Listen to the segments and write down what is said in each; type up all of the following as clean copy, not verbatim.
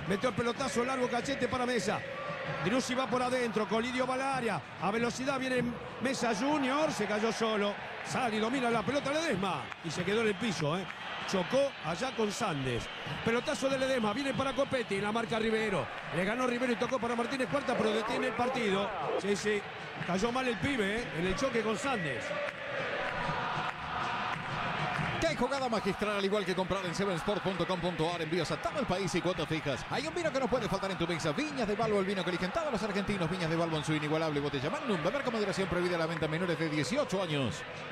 Metió el pelotazo largo, Cachete para Mesa. Driussi va por adentro, Colidio va al área. A velocidad viene Mesa Junior, se cayó solo. Sale y domina la pelota Ledesma. Y se quedó en el piso, Chocó allá con Sandes. Pelotazo de Ledesma, viene para Copetti, la marca Rivero. Le ganó Rivero y tocó para Martínez Cuarta, pero detiene el partido. Sí, cayó mal el pibe, en el choque con Sandes. ¡Qué jugada magistral! Al igual que comprar en 7sport.com.ar, envíos a todo el país y cuotas fijas. Hay un vino que no puede faltar en tu mesa. Viñas de Balbo, el vino que eligen todos los argentinos. Viñas de Balbo en su inigualable botella Magnum. Beber con moderación, prohibida la venta a menores de 18 años.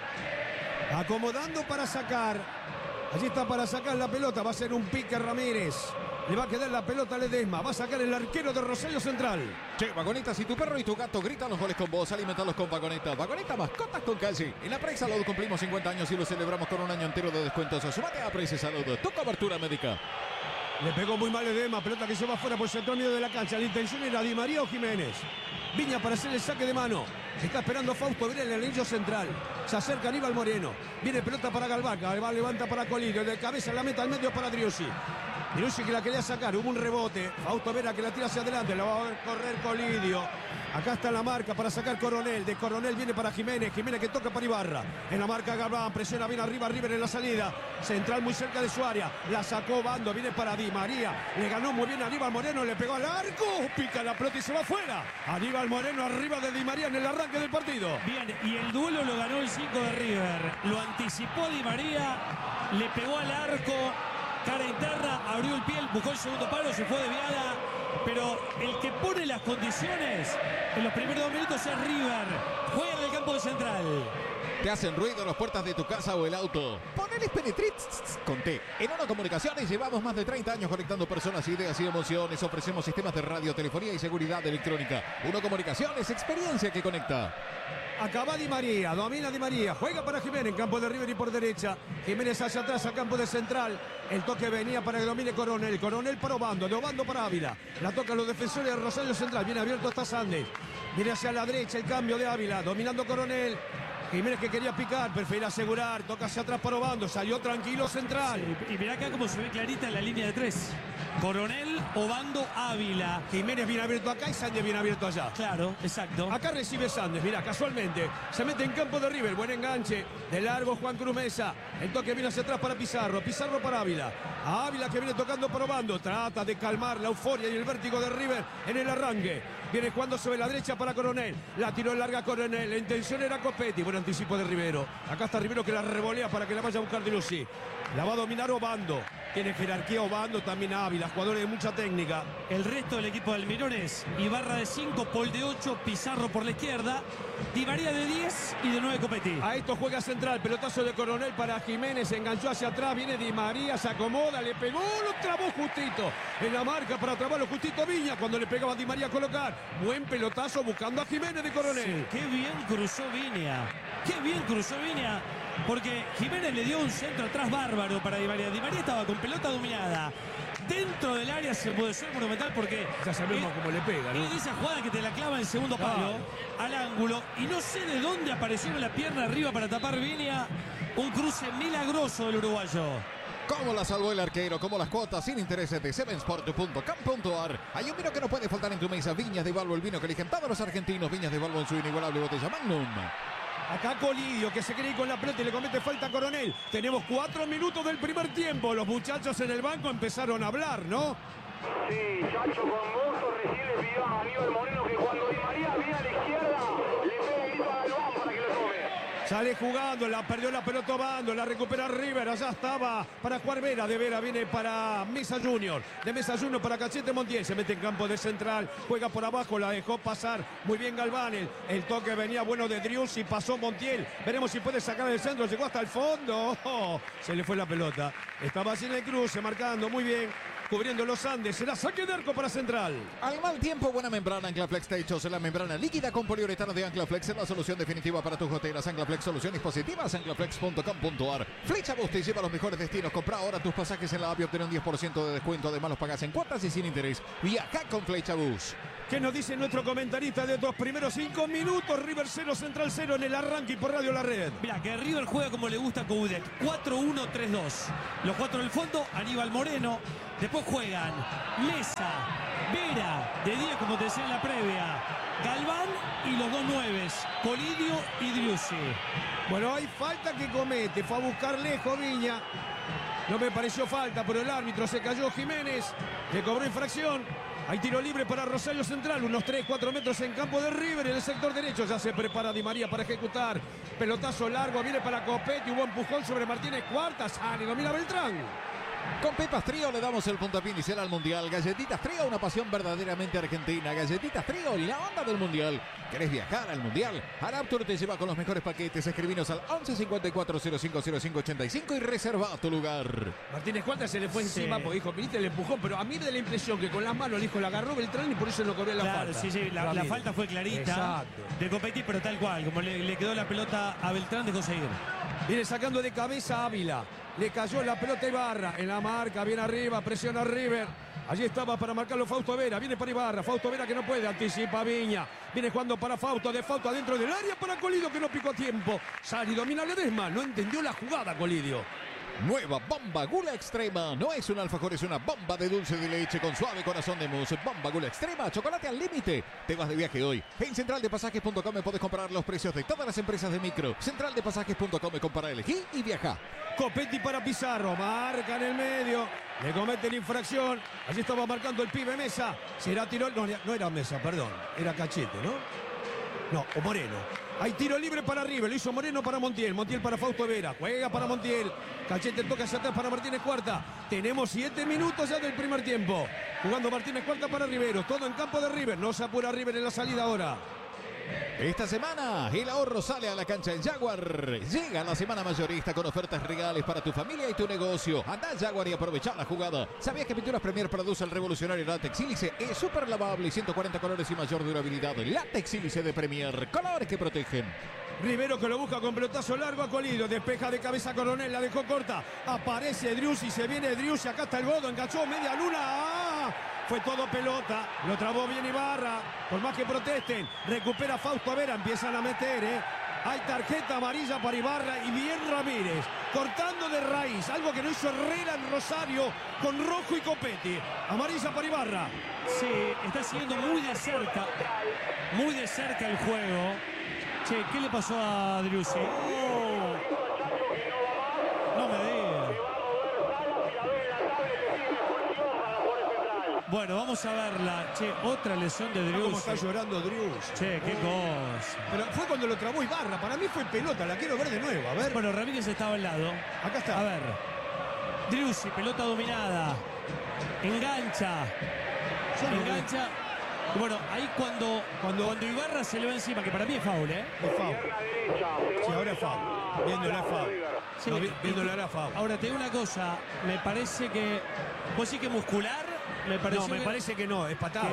Acomodando para sacar. Allí está para sacar la pelota. Va a ser un pique Ramírez. Le va a quedar la pelota a Ledesma. Va a sacar el arquero de Rosario Central. Che, Vagoneta, si tu perro y tu gato gritan los goles con vos, alimentalos con Vagoneta. Vagoneta, mascotas con calle. En la Prey Salud cumplimos 50 años y lo celebramos con un año entero de descuentos. Sumate a Prey Salud, tu cobertura médica. Le pegó muy mal Ledesma. Pelota que se va fuera por el sector medio de la cancha. La intención era Di María o Jiménez. Viña para hacer el saque de mano. Está esperando Fausto Vera en el anillo central. Se acerca Aníbal Moreno. Viene pelota para Galván. Galván levanta para Colidio. De cabeza la meta al medio para Driussi. Driussi que la quería sacar. Hubo un rebote. Fausto Vera que la tira hacia adelante. La va a correr Colidio. Acá está la marca para sacar Coronel. De Coronel viene para Jiménez. Jiménez que toca para Ibarra. En la marca Galván. Presiona bien arriba. River en la salida. Central muy cerca de su área. La sacó Bando. Viene para Di María. Le ganó muy bien a Aníbal Moreno. Le pegó al arco. Pica la pelota y se va afuera. Aníbal Moreno arriba de Di María en el arranque del partido. Bien, y el duelo lo ganó el 5 de River. Lo anticipó Di María. Le pegó al arco. Cara interna, abrió el pie, buscó el segundo palo, se fue desviada. Pero el que pone las condiciones en los primeros 2 minutos es River. Juega en el campo de Central. ¿Te hacen ruido las puertas de tu casa o el auto? Poneles Penetrit con T. En Ono Comunicaciones llevamos más de 30 años conectando personas, ideas y emociones. Ofrecemos sistemas de radio, telefonía y seguridad electrónica. Ono Comunicaciones, experiencia que conecta. Acaba Di María, domina Di María, juega para Jiménez en campo de River y por derecha. Jiménez hacia atrás a campo de Central. El toque venía para que domine Coronel. Coronel para Obando, de Obando para Ávila. La tocan los defensores de Rosario Central. Viene abierto hasta Sandes. Viene hacia la derecha el cambio de Ávila, dominando Coronel. Jiménez que quería picar, prefiere asegurar, toca hacia atrás para Obando, salió tranquilo Central. Sí, y mirá acá cómo se ve clarita en la línea de 3. Coronel, Obando, Ávila. Jiménez viene abierto acá y Sandes viene abierto allá. Claro, exacto. Acá recibe Sandes, mirá, casualmente. Se mete en campo de River, buen enganche. De largo Juan Cruz Mesa. El toque viene hacia atrás para Pizarro. Pizarro para Ávila. A Ávila que viene tocando por Obando. Trata de calmar la euforia y el vértigo de River en el arranque. Viene jugando sobre la derecha para Coronel. La tiró en larga Coronel. La intención era Copetti. Buen anticipo de Rivero. Acá está Rivero que la revolea para que la vaya a buscar Driussi. La va a dominar Obando. Tiene jerarquía Obando, también Ávila. Jugadores de mucha técnica. El resto del equipo de Almirones. Ibarra de 5, Paul de 8, Pizarro por la izquierda. Di María de 10 y de 9 Copetti. A esto juega Central. Pelotazo de Coronel para Jiménez. Enganchó hacia atrás. Viene Di María. Se acomoda. Le pegó. Lo trabó justito. En la marca para trabarlo justito Viña. Cuando le pegaba a Di María a colocar. Buen pelotazo buscando a Jiménez de Coronel. Sí, qué bien cruzó Viña. Qué bien cruzó Viña. Porque Jiménez le dio un centro atrás bárbaro para Di María. Di María estaba con pelota dominada. Dentro del área se puede ser monumental porque ya sabemos cómo le pega, ¿no? Es esa jugada que te la clava en el segundo palo al ángulo. Y no sé de dónde apareció en la pierna arriba para tapar Viña. Un cruce milagroso del uruguayo. ¿Cómo la salvó el arquero? Como las cuotas sin intereses de 7sport.com.ar. Hay un vino que no puede faltar en tu mesa. Viñas de Balbo, el vino que eligen todos los argentinos. Viñas de Balbo en su inigualable botella Magnum. Acá Colidio que se quiere ir con la pelota y le comete falta a Coronel. Tenemos 4 minutos del primer tiempo. Los muchachos en el banco empezaron a hablar, ¿no? Sí, Chacho con gusto recién le pidió a Aníbal Moreno que cuando Di María viene a la izquierda le pegue el grito a Galván para que lo tome. Sale jugando, la perdió la pelota Obando, la recupera River, allá estaba para jugar Vera, de Vera viene para Mesa Junior, de Mesa Junior para Cachete Montiel, se mete en campo de Central, juega por abajo, la dejó pasar, muy bien Galván, el toque venía bueno de Driussi, pasó Montiel, veremos si puede sacar el centro, llegó hasta el fondo, se le fue la pelota, estaba sin el cruce, marcando muy bien. Cubriendo los Andes, será saque de arco para Central. Al mal tiempo, buena membrana Anclaflex Techos. La membrana líquida con poliuretano de Anclaflex es la solución definitiva para tus goteras. Anclaflex, soluciones positivas, anclaflex.com.ar. Flecha Bus te lleva a los mejores destinos. Compra ahora tus pasajes en la app y obtén un 10% de descuento. Además los pagas en cuotas y sin interés. Viaja con Flecha Bus. ¿Qué nos dice nuestro comentarista de estos primeros 5 minutos? River 0, Central 0 en el arranque y por Radio La Red. Mira, que River juega como le gusta a Coudet. 4-1-3-2. Los 4 en el fondo, Aníbal Moreno. Después juegan Mesa, de 10, como te decía en la previa, Galván y los dos 9, Colidio y Driussi. Bueno, hay falta que comete. Fue a buscar lejos Viña. No me pareció falta, pero el árbitro se cayó. Jiménez le cobró infracción. Hay tiro libre para Rosario Central. Unos 3-4 metros en campo de River. En el sector derecho ya se prepara Di María para ejecutar. Pelotazo largo. Viene para Copetti. Hubo empujón sobre Martínez Cuarta. Sale, domina Beltrán. Con Pepas Trío le damos el puntapié inicial al Mundial. Galletitas Trío, una pasión verdaderamente argentina. Galletitas Trío, la onda del Mundial. ¿Querés viajar al Mundial? Araptur te lleva con los mejores paquetes. Escribinos al 11 54 05 05 85 y reserva tu lugar. Martínez Cuarta se le fue encima porque dijo, viste, le empujó. Pero a mí me da la impresión que con las manos el hijo la agarró Beltrán y por eso no cobró la falta. Sí, la falta fue clarita. Exacto. De Copetti, pero tal cual. Como le quedó la pelota a Beltrán, dejó seguir. Viene sacando de cabeza Ávila. Le cayó la pelota a Ibarra. En la marca, bien arriba, presiona River. Allí estaba para marcarlo Fausto Vera. Viene para Ibarra. Fausto Vera que no puede. Anticipa Viña. Viene jugando para Fausto. De Fausto adentro del área para Colidio que no picó a tiempo. Sale y domina Ledesma. No entendió la jugada Colidio. Nueva Bomba Gula Extrema. No es un alfajor, es una bomba de dulce de leche con suave corazón de mousse. Bomba Gula Extrema, chocolate al límite. Te vas de viaje hoy. En centraldepasajes.com podés comprar los precios de todas las empresas de micro. Centraldepasajes.com compara, elegí y viaja. Copetti para Pizarro. Marca en el medio. Le cometen infracción. Allí estaba marcando el pibe Mesa. Será tiro. No era Mesa, perdón. Era Cachete, ¿no? No, o Moreno. Hay tiro libre para River, lo hizo Moreno para Montiel, Montiel para Fausto Vera, juega para Montiel, Cachete toca hacia atrás para Martínez Cuarta. Tenemos 7 minutos ya del primer tiempo, jugando Martínez Cuarta para Rivero, todo en campo de River, no se apura River en la salida ahora. Esta semana el ahorro sale a la cancha en Jaguar. Llega la semana mayorista con ofertas regales para tu familia y tu negocio. Anda a Jaguar y aprovecha la jugada. ¿Sabías que Pinturas Premier produce el revolucionario látex sílice? Es súper lavable y 140 colores y mayor durabilidad. Látex sílice de Premier, colores que protegen. Rivero que lo busca con pelotazo largo a Colidio, despeja de cabeza Coronel, la dejó corta. Aparece Driussi, se viene Driussi, acá está el Bodo, enganchó media luna. ¡Ah! Fue todo pelota, lo trabó bien Ibarra, por más que protesten, recupera Fausto Vera, empiezan a meter, Hay tarjeta amarilla para Ibarra y bien Ramírez, cortando de raíz, algo que no hizo Herrera en Rosario con Rojo y Copetti. Amarilla para Ibarra. Sí, está siguiendo muy de cerca el juego. Che, ¿qué le pasó a Driussi? No me digas. Bueno, vamos a verla. Che, otra lesión de Driussi. ¿Cómo está llorando Driussi? Che, qué cosa. Pero fue cuando lo trabó Ibarra. Para mí fue pelota. La quiero ver de nuevo. A ver. Bueno, Ramírez estaba al lado. Acá está. A ver. Driussi, pelota dominada. Engancha. Engancha. Bueno, ahí cuando Ibarra se le va encima, que para mí es foul, Es foul. Sí, ahora es foul. Viéndola es foul. Sí, no, viéndola era foul. Ahora te digo una cosa, me parece que... ¿Vos sí que muscular? Me parece que no, es patada.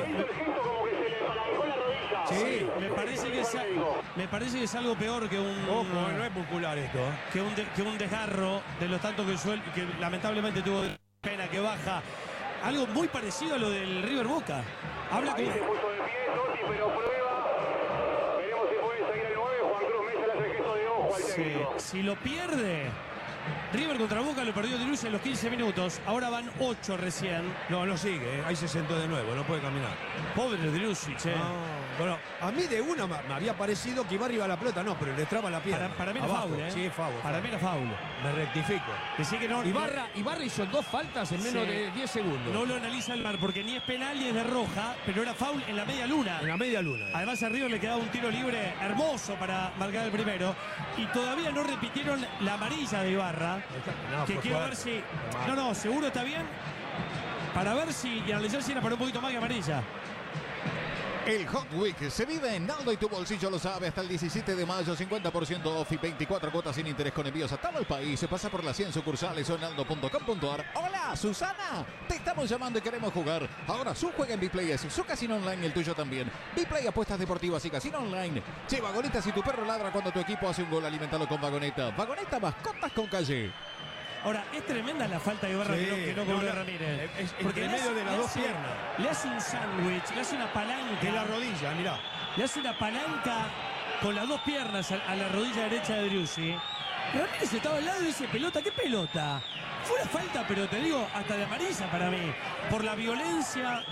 Sí, me parece que es algo peor que un... Ojo, no es muscular esto. Que un desgarro de los tantos que lamentablemente tuvo pena que baja. Algo muy parecido a lo del River Boca. Habla ahí con... se puso de pie Totti, pero prueba. Veremos si puede seguir el 9. Juan Cruz Mesa le hace el gesto de ojo al técnico. Si lo pierde... River contra Boca lo perdió Driussi en los 15 minutos. Ahora van 8 recién. No sigue, ahí se sentó de nuevo, no puede caminar. Pobre Driussi, che. Bueno, a mí de una me había parecido que iba arriba la pelota, no, pero le traba la pierna. Para mí era foul, Sí, es foul. Para mí era foul. Me rectifico. Decí que no, Ibarra hizo 2 faltas en menos de 10 segundos. No lo analiza el VAR porque ni es penal ni es de roja, pero era foul en la media luna. En la media luna. Además a River le quedaba un tiro libre hermoso para marcar el primero. Y todavía no repitieron la amarilla de Ibarra. Que quiero ver si... No, seguro está bien. Para ver si... Y analizar si era para un poquito más que amarilla. El Hot Week se vive en Naldo y tu bolsillo lo sabe. Hasta el 17 de mayo, 50% off y 24 cuotas sin interés con envíos a todo el país. Se pasa por las 100 sucursales o en naldo.com.ar. Hola, Susana. Te estamos llamando y queremos jugar. Ahora su juega en Bplay es su casino online y el tuyo también. Bplay, apuestas deportivas y casino online. Che, Vagoneta, si tu perro ladra cuando tu equipo hace un gol, alimentalo con Vagoneta. Vagoneta, mascotas con calle. Ahora, es tremenda la falta de Ibarra que no cobró Ramírez. Porque en medio de las dos piernas. Le hace un sándwich, le hace una palanca. De la rodilla, mirá. Le hace una palanca con las dos piernas a la rodilla derecha de Driussi. Ramírez estaba al lado y dice, pelota, ¿qué pelota? Fue una falta, pero te digo, hasta de amarilla para mí. Por la violencia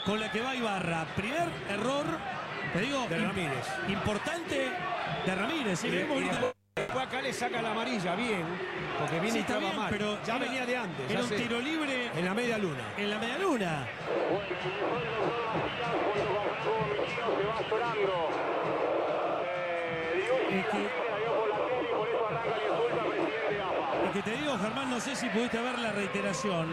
con la que va Ibarra. Primer error, te digo, De Ramírez. importante de Ramírez. ¿Sí? Después acá le saca la amarilla, bien, porque viene Sí, y está traba bien, mal. pero Ya era- venía de antes. Era ya un sé. tiro libre En la media luna. en la media luna. Bueno, y fue el doctor Macías junto con Franco Michino se va llorando. Dios, y Es la que- gente la vio por la tele y por eso arranca el insulto al presidente de AFA. Y que te digo, Germán, no sé si pudiste ver la reiteración.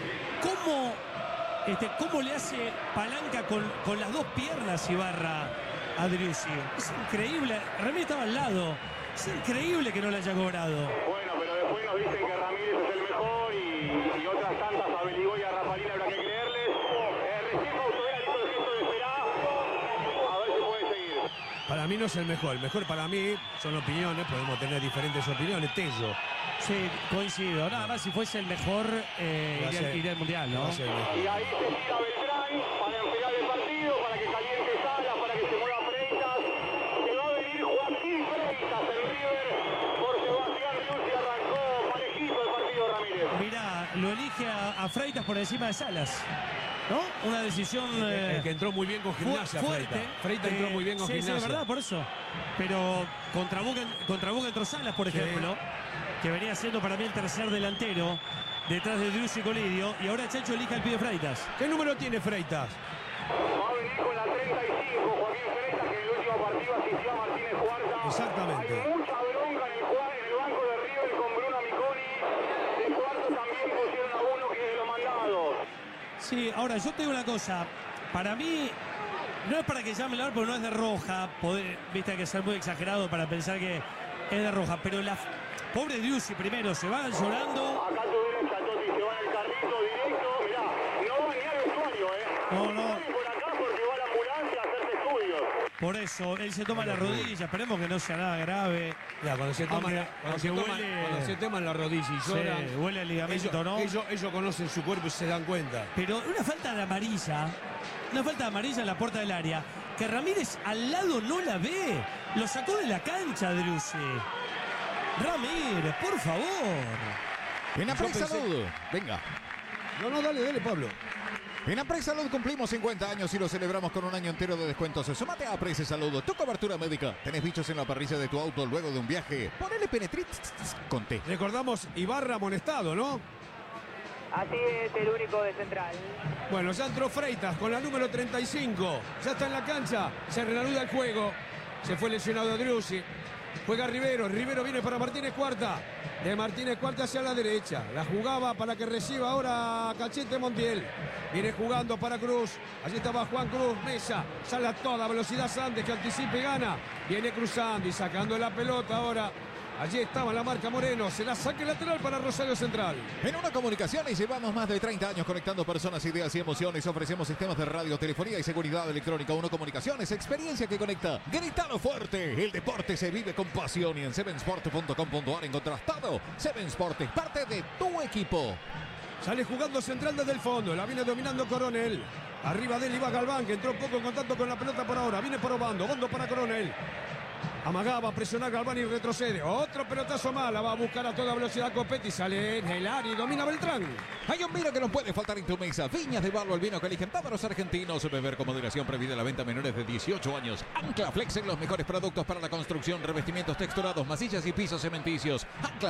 ¿Cómo le hace palanca con las dos piernas Ibarra a Driussi? Es increíble. Ramírez estaba al lado. Es increíble que no le haya cobrado. Bueno, pero después nos dicen que Ramírez es el mejor y otras tantas a Beligó y a Rafalín habrá que creerles. Recién Faustovera hizo el gesto de esperar. A ver si puede seguir. Para mí no es el mejor. El mejor para mí son opiniones. Podemos tener diferentes opiniones. Tello. Sí, coincido. Nada más si fuese el mejor, iría al Mundial, ¿no? Va a ser el mejor. Y ahí se tira Beltrán para enfriar el partido, para que caliente Salas, para que se mueva Freitas. Se va a venir Joaquín Freitas en River por Sebastián Driussi. Arrancó parejito el partido Ramírez. Mirá, lo elige a Freitas por encima de Salas, ¿no? Una decisión El que entró muy bien con Gimnasia, fuerte. Freitas. Freitas entró muy bien con sí, Gimnasia. Sí, es verdad, por eso. Pero contra Boca entró Salas, por Sí. ejemplo, que venía siendo para mí el tercer delantero detrás de Driussi y Colidio. Y ahora Chacho elige al pibe Freitas. ¿Qué número tiene Freitas? Va a venir con la 35, Joaquín Freitas, que en el último partido asistió a Martínez Cuarta. Exactamente. Hay mucha bronca en el banco de River con Bruno Miconi. De Cuarto también pusieron a uno que es de los mandados. Sí, ahora yo te digo una cosa. Para mí, no es para que llame la hora porque no es de roja. Viste, hay que ser muy exagerado para pensar que es de roja. Pero la pobre Driussi primero se va llorando. Acá a tu derecha, Toti, se va en el carrito directo. Mirá, no va ni al vestuario, No, no. Sale por acá porque va a la ambulancia a hacerse estudios. Por eso, él se toma la rodilla. Esperemos que no sea nada grave. Ya, cuando se toman, Aunque cuando se toman la rodilla y lloran. Sí, huele al ligamento, ¿no? Ellos conocen su cuerpo y se dan cuenta. Pero una falta de amarilla en la puerta del área, que Ramírez al lado no la ve. Lo sacó de la cancha, Driussi. Ramírez, por favor. En Apre pensé- Salud. Venga. No, dale, Pablo. En Apre Salud cumplimos 50 años y lo celebramos con un año entero de descuentos. Sumate a Apre Salud, tu cobertura médica. ¿Tenés bichos en la parrilla de tu auto luego de un viaje? Ponele Penetrit con T. Recordamos Ibarra amonestado, ¿no? Así es, el único de Central. Bueno, ya entró Freitas con la número 35. Ya está en la cancha. Se reanuda el juego. Se fue lesionado Driussi. Juega Rivero. Rivero viene para Martínez Cuarta. De Martínez Cuarta hacia la derecha. La jugaba para que reciba ahora Cachete Montiel. Viene jugando para Cruz. Allí estaba Juan Cruz. Mesa. Sale a toda velocidad Sandes que anticipa y gana. Viene cruzando y sacando la pelota ahora. Allí estaba la marca Moreno. Será saque lateral para Rosario Central. En Una Comunicaciones llevamos más de 30 años conectando personas, ideas y emociones. Ofrecemos sistemas de radio, telefonía y seguridad electrónica. Una Comunicaciones, experiencia que conecta. Gritalo fuerte. El deporte se vive con pasión y en sevensport.com.ar encontrás todo. Seven Sport es parte de tu equipo. Sale jugando Central desde el fondo. La viene dominando Coronel. Arriba de él iba Galván, que entró poco en contacto con la pelota por ahora. Viene por Obando. Bondo para Coronel. Amagaba a presionar Galván y retrocede. Otro pelotazo mala. Va a buscar a toda velocidad Copetti. Sale en el área y domina Beltrán. Hay un vino que no puede faltar en tu mesa. Viñas de Barlo, el vino que eligen todos los argentinos. Beber con moderación, prohibida la venta a menores de 18 años. Anclaflex en los mejores productos para la construcción, revestimientos texturados, masillas y pisos cementicios.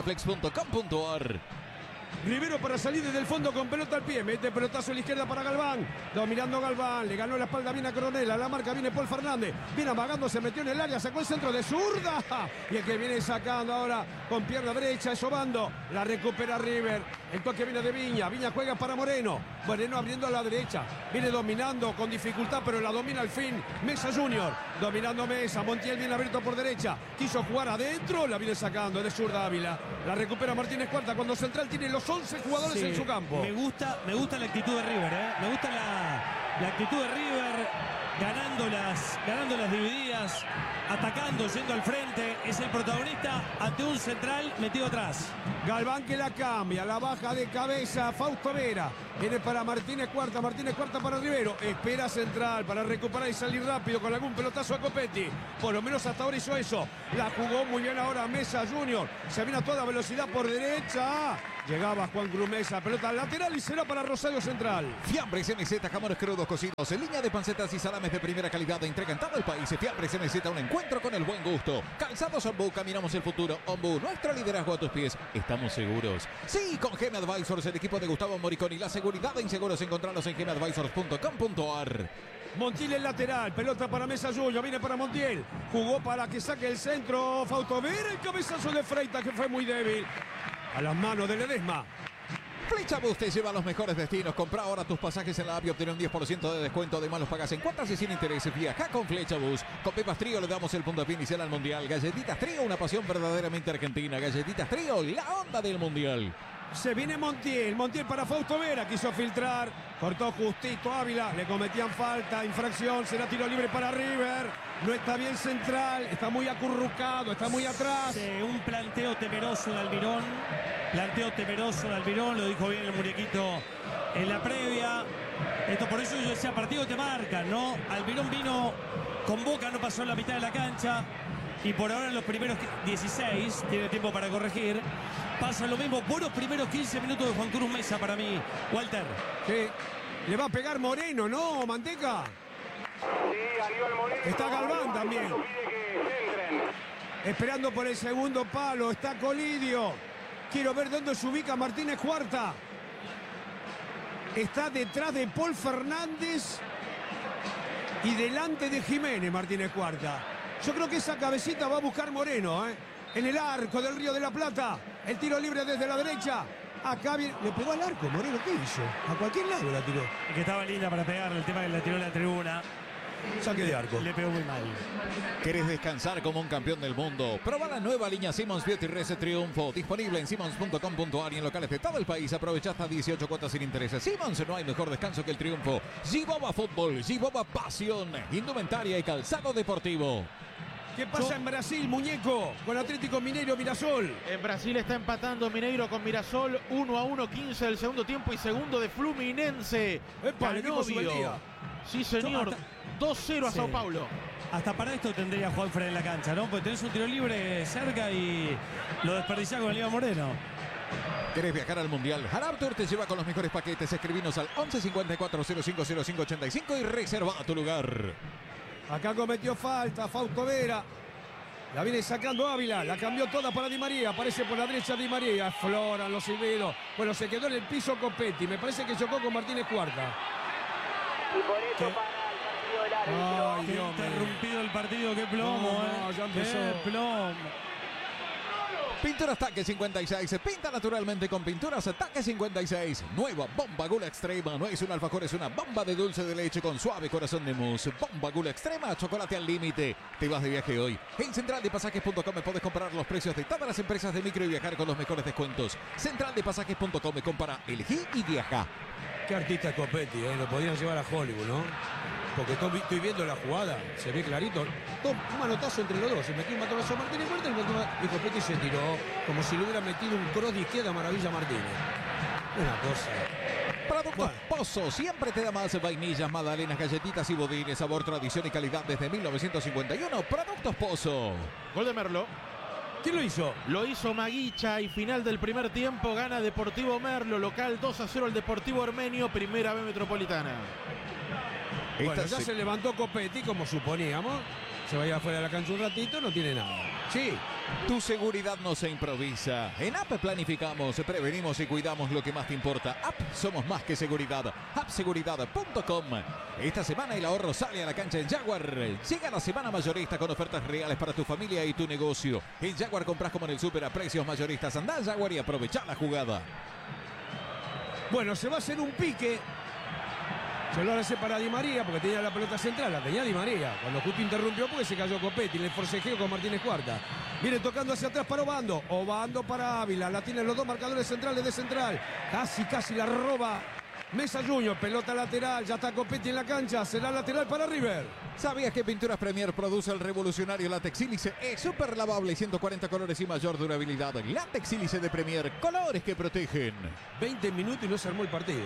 Anclaflex.com.ar. Rivero para salir desde el fondo con pelota al pie. Mete pelotazo a la izquierda para Galván. Dominando Galván. Le ganó la espalda bien a Coronel. A la marca viene Paul Fernández. Viene amagando, se metió en el área. Sacó el centro de zurda. Y el que viene sacando ahora con pierna derecha es Obando. La recupera River. El toque viene de Viña. Viña juega para Moreno. Moreno abriendo a la derecha. Viene dominando con dificultad, pero la domina al fin. Mesa Junior. Dominando Mesa. Montiel viene abierto por derecha. Quiso jugar adentro. La viene sacando de zurda Ávila. La recupera Martínez Cuarta cuando Central tiene los 11 jugadores Sí, en su campo. me gusta la actitud de River, ¿eh? Me gusta la actitud de River, ganando las divididas, atacando, yendo al frente. Es el protagonista ante un Central metido atrás. Galván que la cambia, la baja de cabeza Fausto Vera. Viene para Martínez Cuarta para Rivero. Espera central para recuperar y salir rápido con algún pelotazo a Copetti. Por lo menos hasta ahora hizo eso. La jugó muy bien ahora Mesa Junior. Se viene a toda velocidad por derecha. Llegaba Juan Cruz Mesa. Pelota lateral y será para Rosario Central. Fiambres MZ, jamones crudos cocidos en línea de pancetas y salames de primera calidad de entrega en todo el país. Fiambres MZ, un encuentro con el buen gusto. Calzados Ombú, caminamos el futuro. Ombú, nuestro liderazgo a tus pies. Estamos seguros. Sí, con GM Advisors, el equipo de Gustavo Moriconi. La seguridad de inseguros, encontrarlos en gmadvisors.com.ar. Montiel el lateral, pelota para Mesa Junior, viene para Montiel, jugó para que saque el centro, Fausto Vera, el cabezazo de Freitas que fue muy débil, a las manos de Ledesma. Flecha Bus te lleva a los mejores destinos. Compra ahora tus pasajes en la app y obtén un 10% de descuento. Además los pagas en cuotas y sin intereses. Viaja con Flecha Bus. Con Pepas Trío le damos el puntapié inicial al Mundial. Galletitas Trío, una pasión verdaderamente argentina. Galletitas Trío, la onda del Mundial. Se viene Montiel para Fausto Vera, quiso filtrar, cortó justito Ávila, le cometían falta, infracción, será tiro libre para River, no está bien central, está muy acurrucado, está muy atrás. Un planteo temeroso de Almirón, lo dijo bien el muñequito en la previa. Esto por eso yo decía, partido te marca, ¿no? Almirón vino con Boca, no pasó en la mitad de la cancha. Y por ahora en los primeros 16, tiene tiempo para corregir. Pasa lo mismo, buenos primeros 15 minutos de Juan Cruz Mesa para mí, Walter. Sí, le va a pegar Moreno, ¿no, Manteca? Sí, Aníbal Moreno. Está Galván también. Pide que centren. Esperando por el segundo palo, está Colidio. Quiero ver dónde se ubica Martínez Cuarta. Está detrás de Paul Fernández y delante de Jiménez Martínez Cuarta. Yo creo que esa cabecita va a buscar Moreno, en el arco del Río de la Plata. El tiro libre desde la derecha. Acá viene. Le pegó al arco, Moreno. ¿Qué hizo? A cualquier lado la tiró. Que estaba linda para pegarle, el tema que la tiró en la tribuna. Saque de arco. Le pegó muy mal. ¿Querés descansar como un campeón del mundo? Proba la nueva línea Simmons Beauty Rest Triunfo. Disponible en simmons.com.ar y en locales de todo el país. Aprovecha hasta 18 cuotas sin intereses. Simmons, no hay mejor descanso que el triunfo. Giboba Fútbol, Giboba Pasión, indumentaria y calzado deportivo. ¿Qué pasa en Brasil, muñeco? Con Atlético Mineiro, Mirasol. En Brasil está empatando Mineiro con Mirasol. 1-1, 15 del segundo tiempo y segundo de Fluminense. ¡Epa, el equipo sube el día! Sí, señor. 2-0 a Sí. Sao Paulo. Hasta para esto tendría Juanfred en la cancha, ¿no? Porque tenés un tiro libre cerca y lo desperdiciás con Aníbal Moreno. ¿Querés viajar al Mundial? Harab Tour te lleva con los mejores paquetes. Escribinos al 11 54 05 05 85 y reserva tu lugar. Acá cometió falta Fausto Vera. La viene sacando Ávila. La cambió toda para Di María. Aparece por la derecha Di María. Afloran los silbidos. Bueno, se quedó en el piso Copetti. Me parece que chocó con Martínez Cuarta. Y por eso para el partido del árbitro. Ay, Qué Dios mío. interrumpido el partido, qué plomo, No, ya empezó. Qué plomo. Pinturas Taque 56. Pinta naturalmente con Pinturas Taque 56. Nueva Bomba Gula Extrema. No es un alfajor, es una bomba de dulce de leche con suave corazón de mousse. Bomba Gula Extrema, chocolate al límite. Te vas de viaje hoy. En centraldepasajes.com puedes comprar los precios de todas las empresas de micro y viajar con los mejores descuentos. Centraldepasajes.com, compara, elegí y viaja. Qué artista es Copetti, lo podían llevar a Hollywood, ¿no? Porque estoy viendo la jugada, se ve clarito. Un manotazo entre los dos. Se metió un matonazo a Martínez Cuarta y Copetti se tiró como si le hubiera metido un cross de izquierda a Maravilla Martínez. Una cosa. Productos Bueno. Pozo siempre te da más vainillas, magdalenas, galletitas y budines. Sabor, tradición y calidad desde 1951. Productos Pozo. Gol de Merlo. ¿Quién lo hizo? Lo hizo Maguicha y final del primer tiempo gana Deportivo Merlo. Local 2-0 al Deportivo Armenio. Primera B Metropolitana. Bueno, Esta ya se- se levantó Copetti, como suponíamos. Se vaya afuera de la cancha un ratito, no tiene nada. Sí, Tu seguridad no se improvisa. En App planificamos, prevenimos y cuidamos lo que más te importa. App, somos más que seguridad. Appseguridad.com. Esta semana el ahorro sale a la cancha en Jaguar. Llega la semana mayorista con ofertas reales para tu familia y tu negocio. En Jaguar compras como en el súper a precios mayoristas. Andá a Jaguar y aprovecha la jugada. bueno, se va a hacer un pique. Se lo hace para Di María porque tenía la pelota central, la tenía Di María. Cuando justo interrumpió porque se cayó Copetti, le forcejeo con Martínez Cuarta. Viene tocando hacia atrás para Obando. Obando para Ávila, la tienen los dos marcadores centrales de central. Casi la roba Mesa Junior, pelota lateral, ya está Copetti en la cancha, será lateral para River. ¿Sabías que Pinturas Premier produce el revolucionario látex sílice? Es súper lavable, 140 colores y mayor durabilidad. Látex sílice de Premier, colores que protegen. 20 minutos y no se armó el partido.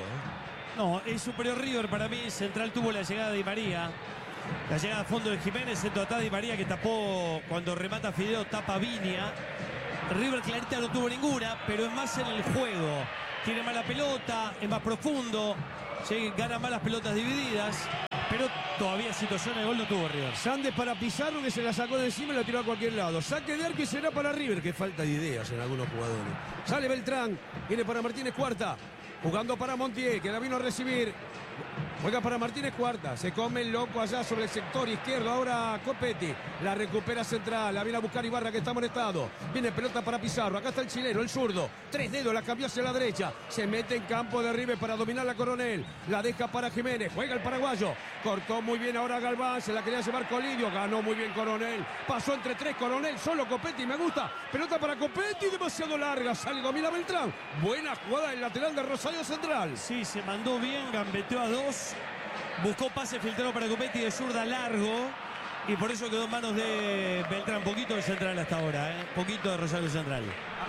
No, es superior River para mí. Central tuvo la llegada de Di María. La llegada a fondo de Jiménez, centro atrás Di María que tapó cuando remata Fideo, tapa Viña. River clarita no tuvo ninguna, pero es más en el juego. Tiene mala pelota, es más profundo, gana malas pelotas divididas, pero todavía situaciones de gol no tuvo River. Sandes para Pizarro, que se la sacó de encima y la tiró a cualquier lado. Saque de arco y será para River, que falta de ideas en algunos jugadores. Sale Beltrán, viene para Martínez Cuarta, jugando para Montiel, que la vino a recibir. Juega para Martínez Cuarta, se come el loco allá sobre el sector izquierdo, ahora Copetti, la recupera Central, la viene a buscar Ibarra que está amonestado, viene pelota para Pizarro, acá está el chileno, el zurdo, 3 dedos, la cambió hacia la derecha, se mete en campo de River para dominar la Coronel, la deja para Jiménez, juega el paraguayo, cortó muy bien ahora Galván, se la quería llevar Colidio, ganó muy bien Coronel, pasó entre 3 Coronel, solo Copetti, me gusta, pelota para Copetti, demasiado larga, sale, domina Beltrán, buena jugada del lateral de Rosario Central. Sí, se mandó bien, gambeteó a 2. Buscó pase filtrado para Copetti de zurda largo y por eso quedó en manos de Beltrán. Poquito de Central hasta ahora, poquito de Rosario Central.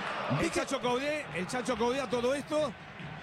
El Chacho Caudé a todo esto.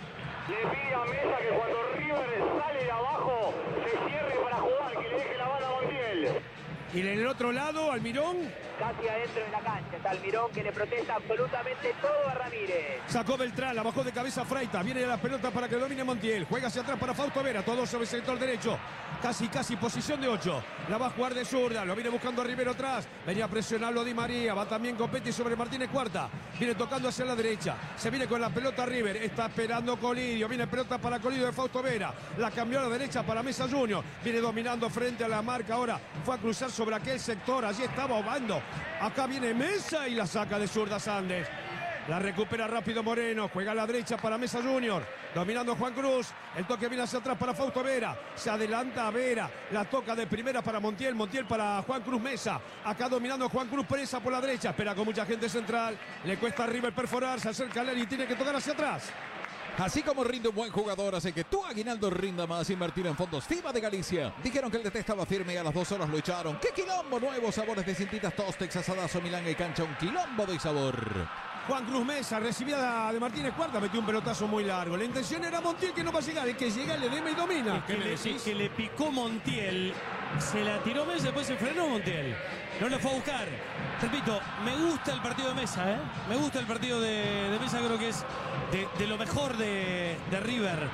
Le pide a Mesa que cuando River sale de abajo se cierre para jugar, que le deje la bala a Montiel. Y en el otro lado, Almirón. Casi adentro de la cancha está Almirón, que le protesta absolutamente todo a Ramírez. Sacó Beltrán, la bajó de cabeza Freitas. Viene la pelota para que domine Montiel. Juega hacia atrás para Fausto Vera. Todo sobre el sector derecho. Casi posición de 8. La va a jugar de zurda. Lo viene buscando a Rivero atrás. Venía a presionarlo Di María. Va también Copetti sobre Martínez Cuarta. Viene tocando hacia la derecha. Se viene con la pelota River. Está esperando Colidio. Viene pelota para Colidio de Fausto Vera. La cambió a la derecha para Mesa Junior. Viene dominando frente a la marca. Ahora fue a cruzar sobre aquel sector. Allí estaba Obando. Acá viene Mesa y la saca de zurda Sandes. La recupera rápido Moreno. Juega a la derecha para Mesa Junior. Dominando Juan Cruz. El toque viene hacia atrás para Fausto Vera. Se adelanta a Vera. La toca de primera para Montiel. Montiel para Juan Cruz Mesa. Acá dominando Juan Cruz presa por la derecha. Espera con mucha gente central. Le cuesta a River perforar. Se acerca a Leri y tiene que tocar hacia atrás. Así como rinde un buen jugador, hace que tu aguinaldo rinda más. Invertir en fondos FIBA de Galicia. Dijeron que el DT estaba firme y a las 2 horas lo echaron. ¡Qué quilombo! Nuevos sabores de cintitas, Tostex, asadazo, Milán y cancha. Un quilombo de sabor. Juan Cruz Mesa, recibida de Martínez Cuarta, metió un pelotazo muy largo. La intención era Montiel, que no va a llegar. El que llega, le deme y domina. Que le picó Montiel. Se la tiró Mesa, después se frenó Montiel. No lo fue a buscar. Repito, me gusta el partido de Mesa, ¿eh? Me gusta el partido de Mesa, creo que es de lo mejor de River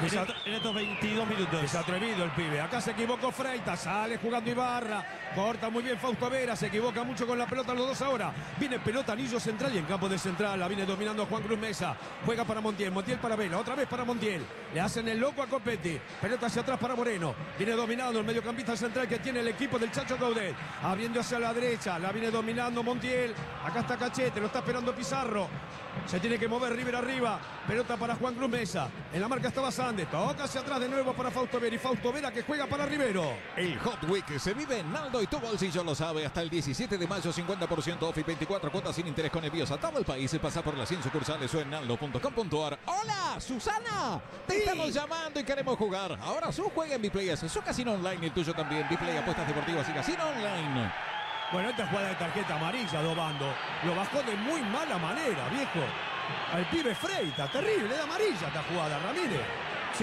en estos 22 minutos. Es atrevido el pibe. Acá se equivocó Freitas. Sale jugando Ibarra. Corta muy bien Fausto Vera. Se equivoca mucho con la pelota los dos ahora. Viene pelota anillo central y en campo de central la viene dominando Juan Cruz Mesa. Juega para Montiel. Montiel para Vela. Otra vez para Montiel. Le hacen el loco a Copetti. Pelota hacia atrás para Moreno. Viene dominando el mediocampista central que tiene el equipo del Chacho Caudé. Abriendo hacia la derecha. La viene dominando Montiel. Acá está Cachete. Lo está esperando Pizarro. Se tiene que mover River arriba. Pelota para Juan Cruz Mesa. En la marca estaba Sandes. Toca hacia atrás de nuevo para Fausto Vera. Y Fausto Vera que juega para Rivero. El Hot Week se vive en Naldo y tu bolsillo lo sabe. Hasta el 17 de mayo, 50% off y 24 cuotas sin interés con envíos a todo el país. Pasa por las 100 sucursales o en naldo.com.ar. ¡Hola, Susana! Te estamos llamando y queremos jugar. Ahora su juega en Bplayers. Su casino online y el tuyo también. Bplay, apuestas deportivas y casino online. Bueno, esta jugada de tarjeta amarilla, Dobando. Lo bajó de muy mala manera, viejo. Al pibe Freitas, terrible, de amarilla esta jugada, Ramírez. Sí,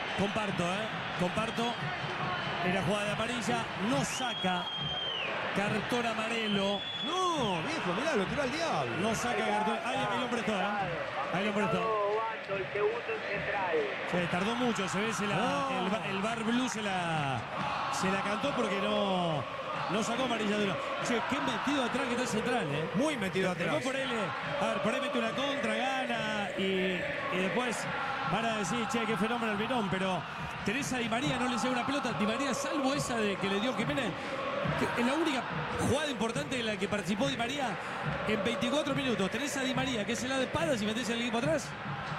comparto. Era jugada de amarilla, no saca cartón amarelo. No, viejo, mirá, lo tiró al diablo. No saca cartón. Ahí lo prestó, ¿eh? Ahí lo prestó. El segundo en central. Se tardó mucho, se ve, el VAR Blue se la cantó porque no sacó amarilla de una. Che, qué metido atrás que está el central, ¿eh? Muy metido atrás. Por ahí mete una contra, gana y después van a decir, che, qué fenómeno el Verón, pero Teresa Di María no le llega una pelota. Di María, salvo esa de que le dio Jiménez, que es la única jugada importante en la que participó Di María en 24 minutos. Teresa Di María, que se la de espaldas y meterse al equipo atrás.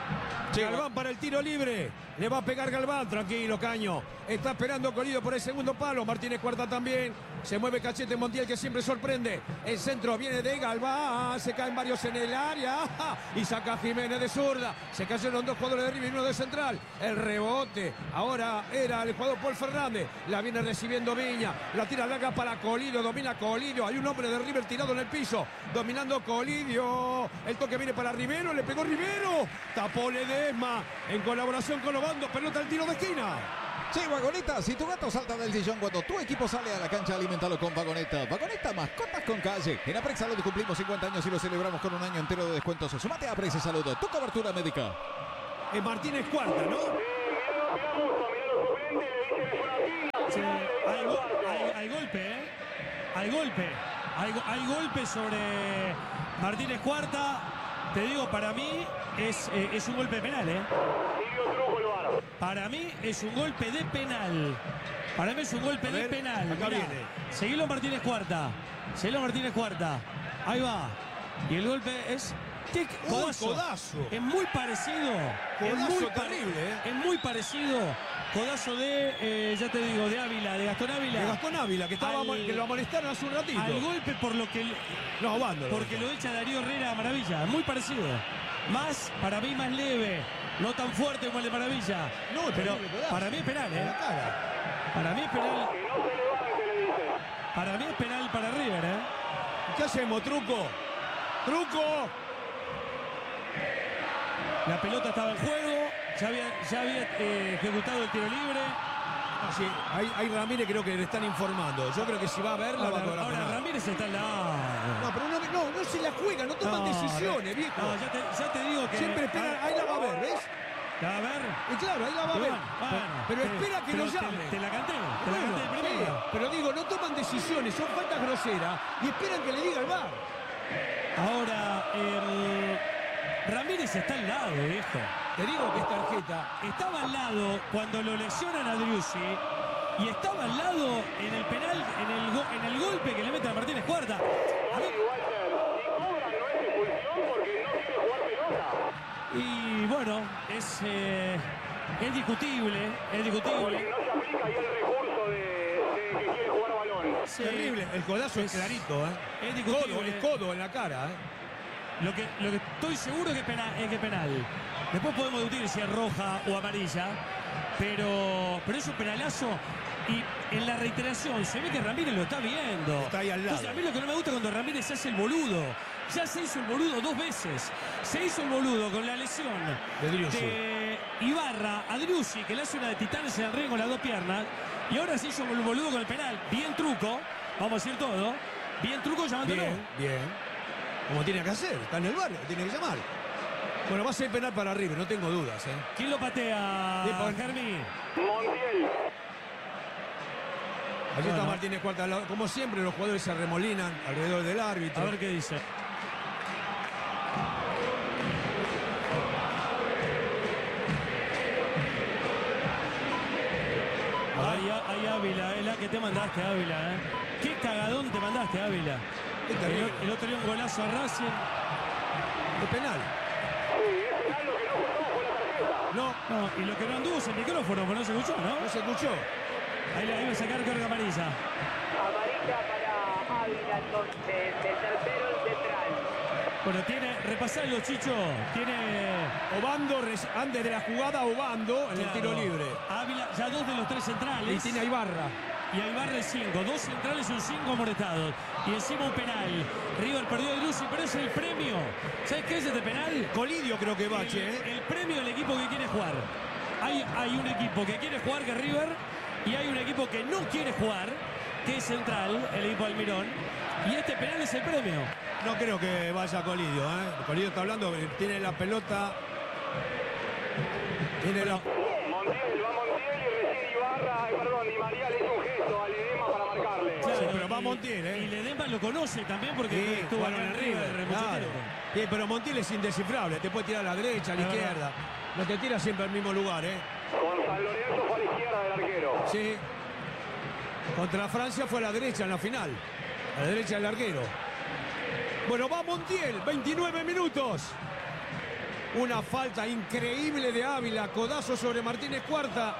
Sí, Galván para el tiro libre. Le va a pegar Galván. Tranquilo, Caño. Está esperando Colidio por el segundo palo. Martínez Cuarta también. Se mueve Cachete Montiel, que siempre sorprende. El centro viene de Galván. Se caen varios en el área. Y saca Jiménez de zurda. Se cayeron 2 jugadores de River y uno de central. El rebote. Ahora era el jugador Paul Fernández. La viene recibiendo Viña. La tira larga para Colidio. Domina Colidio. Hay un hombre de River tirado en el piso. Dominando Colidio. El toque viene para Rivero. Le pegó Rivero. Tapó Ledesma. En colaboración con Obando. Pelota al tiro de esquina. Sí, Vagoneta, si tu gato salta del sillón cuando tu equipo sale a la cancha, alimentalo con Vagoneta. Vagoneta, mascotas con calle. En Aprex Salud cumplimos 50 años y lo celebramos con un año entero de descuentos. Sumate a Aprex Salud, tu cobertura médica. Es Martínez Cuarta, ¿no? Mirá mucho, mirá los suplentes, le dicen es una pinga. Sí, hay golpe, ¿eh? Hay golpe. Hay golpe sobre Martínez Cuarta. Te digo, para mí es un golpe penal, ¿eh? Silvio Truco el VAR. Para mí es un golpe de penal. Para mí es un golpe de penal. acá Mirá, viene. Seguilo Martínez Cuarta. Seguilo Martínez Cuarta. Ahí va. Y el golpe es... tic, codazo. Codazo. Es muy parecido. Codazo terrible, ¿eh? Es muy parecido. Codazo de, ya te digo, de Ávila, de Gastón Ávila. De Gastón Ávila, que lo amonestaron hace un ratito. Al golpe por lo que... No, Obando. Porque lo echa Darío Herrera a Maravilla. Muy parecido. Más, para mí, más leve. No tan fuerte como el de Maravilla. No, pero terrible codazo. para mí es penal, En ¿eh? la cara. Para mí es penal. Que no se levante, le dice. Para mí es penal para River, ¿eh? ¿Qué hacemos, Truco? ¡Truco! La pelota estaba en juego. Ya había ejecutado el tiro libre. Sí, ahí Ramírez creo que le están informando. Yo creo que si va a verla va a cobrar Ahora penal. Ramírez está al lado. No, pero no se la juega, no toman decisiones, viejo. No, ya te digo que... Siempre espera, ahí la va a ver, ¿ves? ¿La va a ver? Y claro, ahí la va a ver. Pero espera que lo llame. Te la canté. Te la Bueno, canté sí, primero. pero digo, no toman decisiones, son faltas groseras y esperan que le diga el VAR. Ahora, Ramírez está al lado, viejo. Te digo que es tarjeta. Estaba al lado cuando lo lesionan a Driussi y estaba al lado en el penal, en el golpe que le mete a Martínez Cuarta. A mí- Sí, Walter, si cobran no es expulsión porque no quiere jugar pelota. y bueno, es discutible, es Porque discutible. no se aplica ahí el recurso de que quiere jugar balón. Sí, Terrible, el codazo es clarito, ¿eh? es discutible. Es codo en la cara, ¿eh? Lo que estoy seguro es que es penal. Después podemos discutir si es roja o amarilla, pero es un penalazo y en la reiteración se ve que Ramírez lo está viendo. Está ahí al lado. Entonces, a mí lo que no me gusta es cuando Ramírez se hace el boludo. Ya se hizo el boludo 2 veces. Se hizo el boludo con la lesión De Driussi. de Ibarra a Driussi, que le hace una de Titanes en el ring con las 2 piernas. Y ahora se hizo el boludo con el penal. Bien Truco, vamos a decir todo. Bien Truco llamándolo. Bien. Como tiene que hacer, está en el barrio, tiene que llamar. Bueno, va a ser penal para River, no tengo dudas, ¿eh? ¿Quién lo patea, Germi? Montiel. Allí está Bueno. Martínez Cuarta. Como siempre, los jugadores se remolinan alrededor del árbitro. A ver qué dice. Ay, Ávila, es la que te mandaste, Ávila, ¿eh? Qué cagadón te mandaste, Ávila. Es terrible. El otro día un golazo a Racing. Es penal. Sí, es penal, lo que no contó fue la tarjeta. No, No, y lo que no anduvo es el micrófono, pero no se escuchó, ¿no? no se escuchó. Ahí va a sacar carga amarilla. Amarilla para Ávila entonces, el tercero el central. Bueno, repasalo, Chicho. Tiene... Obando, antes de la jugada, Obando en el claro, tiro libre. Ávila, ya 2 de los 3 Y centrales. tiene a Ibarra. Y a Ibarra el 5, 2 centrales y un 5 amoretados. Y encima un penal. River perdió de Driussi, pero es el premio. ¿Sabes qué es este penal? Colidio creo que bache, ¿eh? El premio del equipo que quiere jugar. Hay un equipo que quiere jugar, que es River, y hay un equipo que no quiere jugar, que es Central, el equipo Almirón. Y este penal es el premio. No creo que vaya Colidio, ¿eh? Colidio está hablando, tiene la pelota. Tiene la... Montiel, va Montiel y recién Ibarra, perdón, Di María le hizo un gesto a Ledesma para marcarle. Sí, pero va Montiel, ¿eh? Y Ledesma lo conoce también porque Sí, estuvo acá jugaron en River mucho claro. tiempo. Sí, pero Montiel es indescifrable, te puede tirar a la derecha, a la Es verdad. izquierda. No te tira siempre al mismo lugar, ¿eh? Con San Lorenzo fue a la izquierda del arquero. Sí. Contra Francia fue a la derecha en la final. A la derecha del arquero. Bueno, va Montiel, 29 minutos. Una falta increíble de Ávila. Codazo sobre Martínez Cuarta.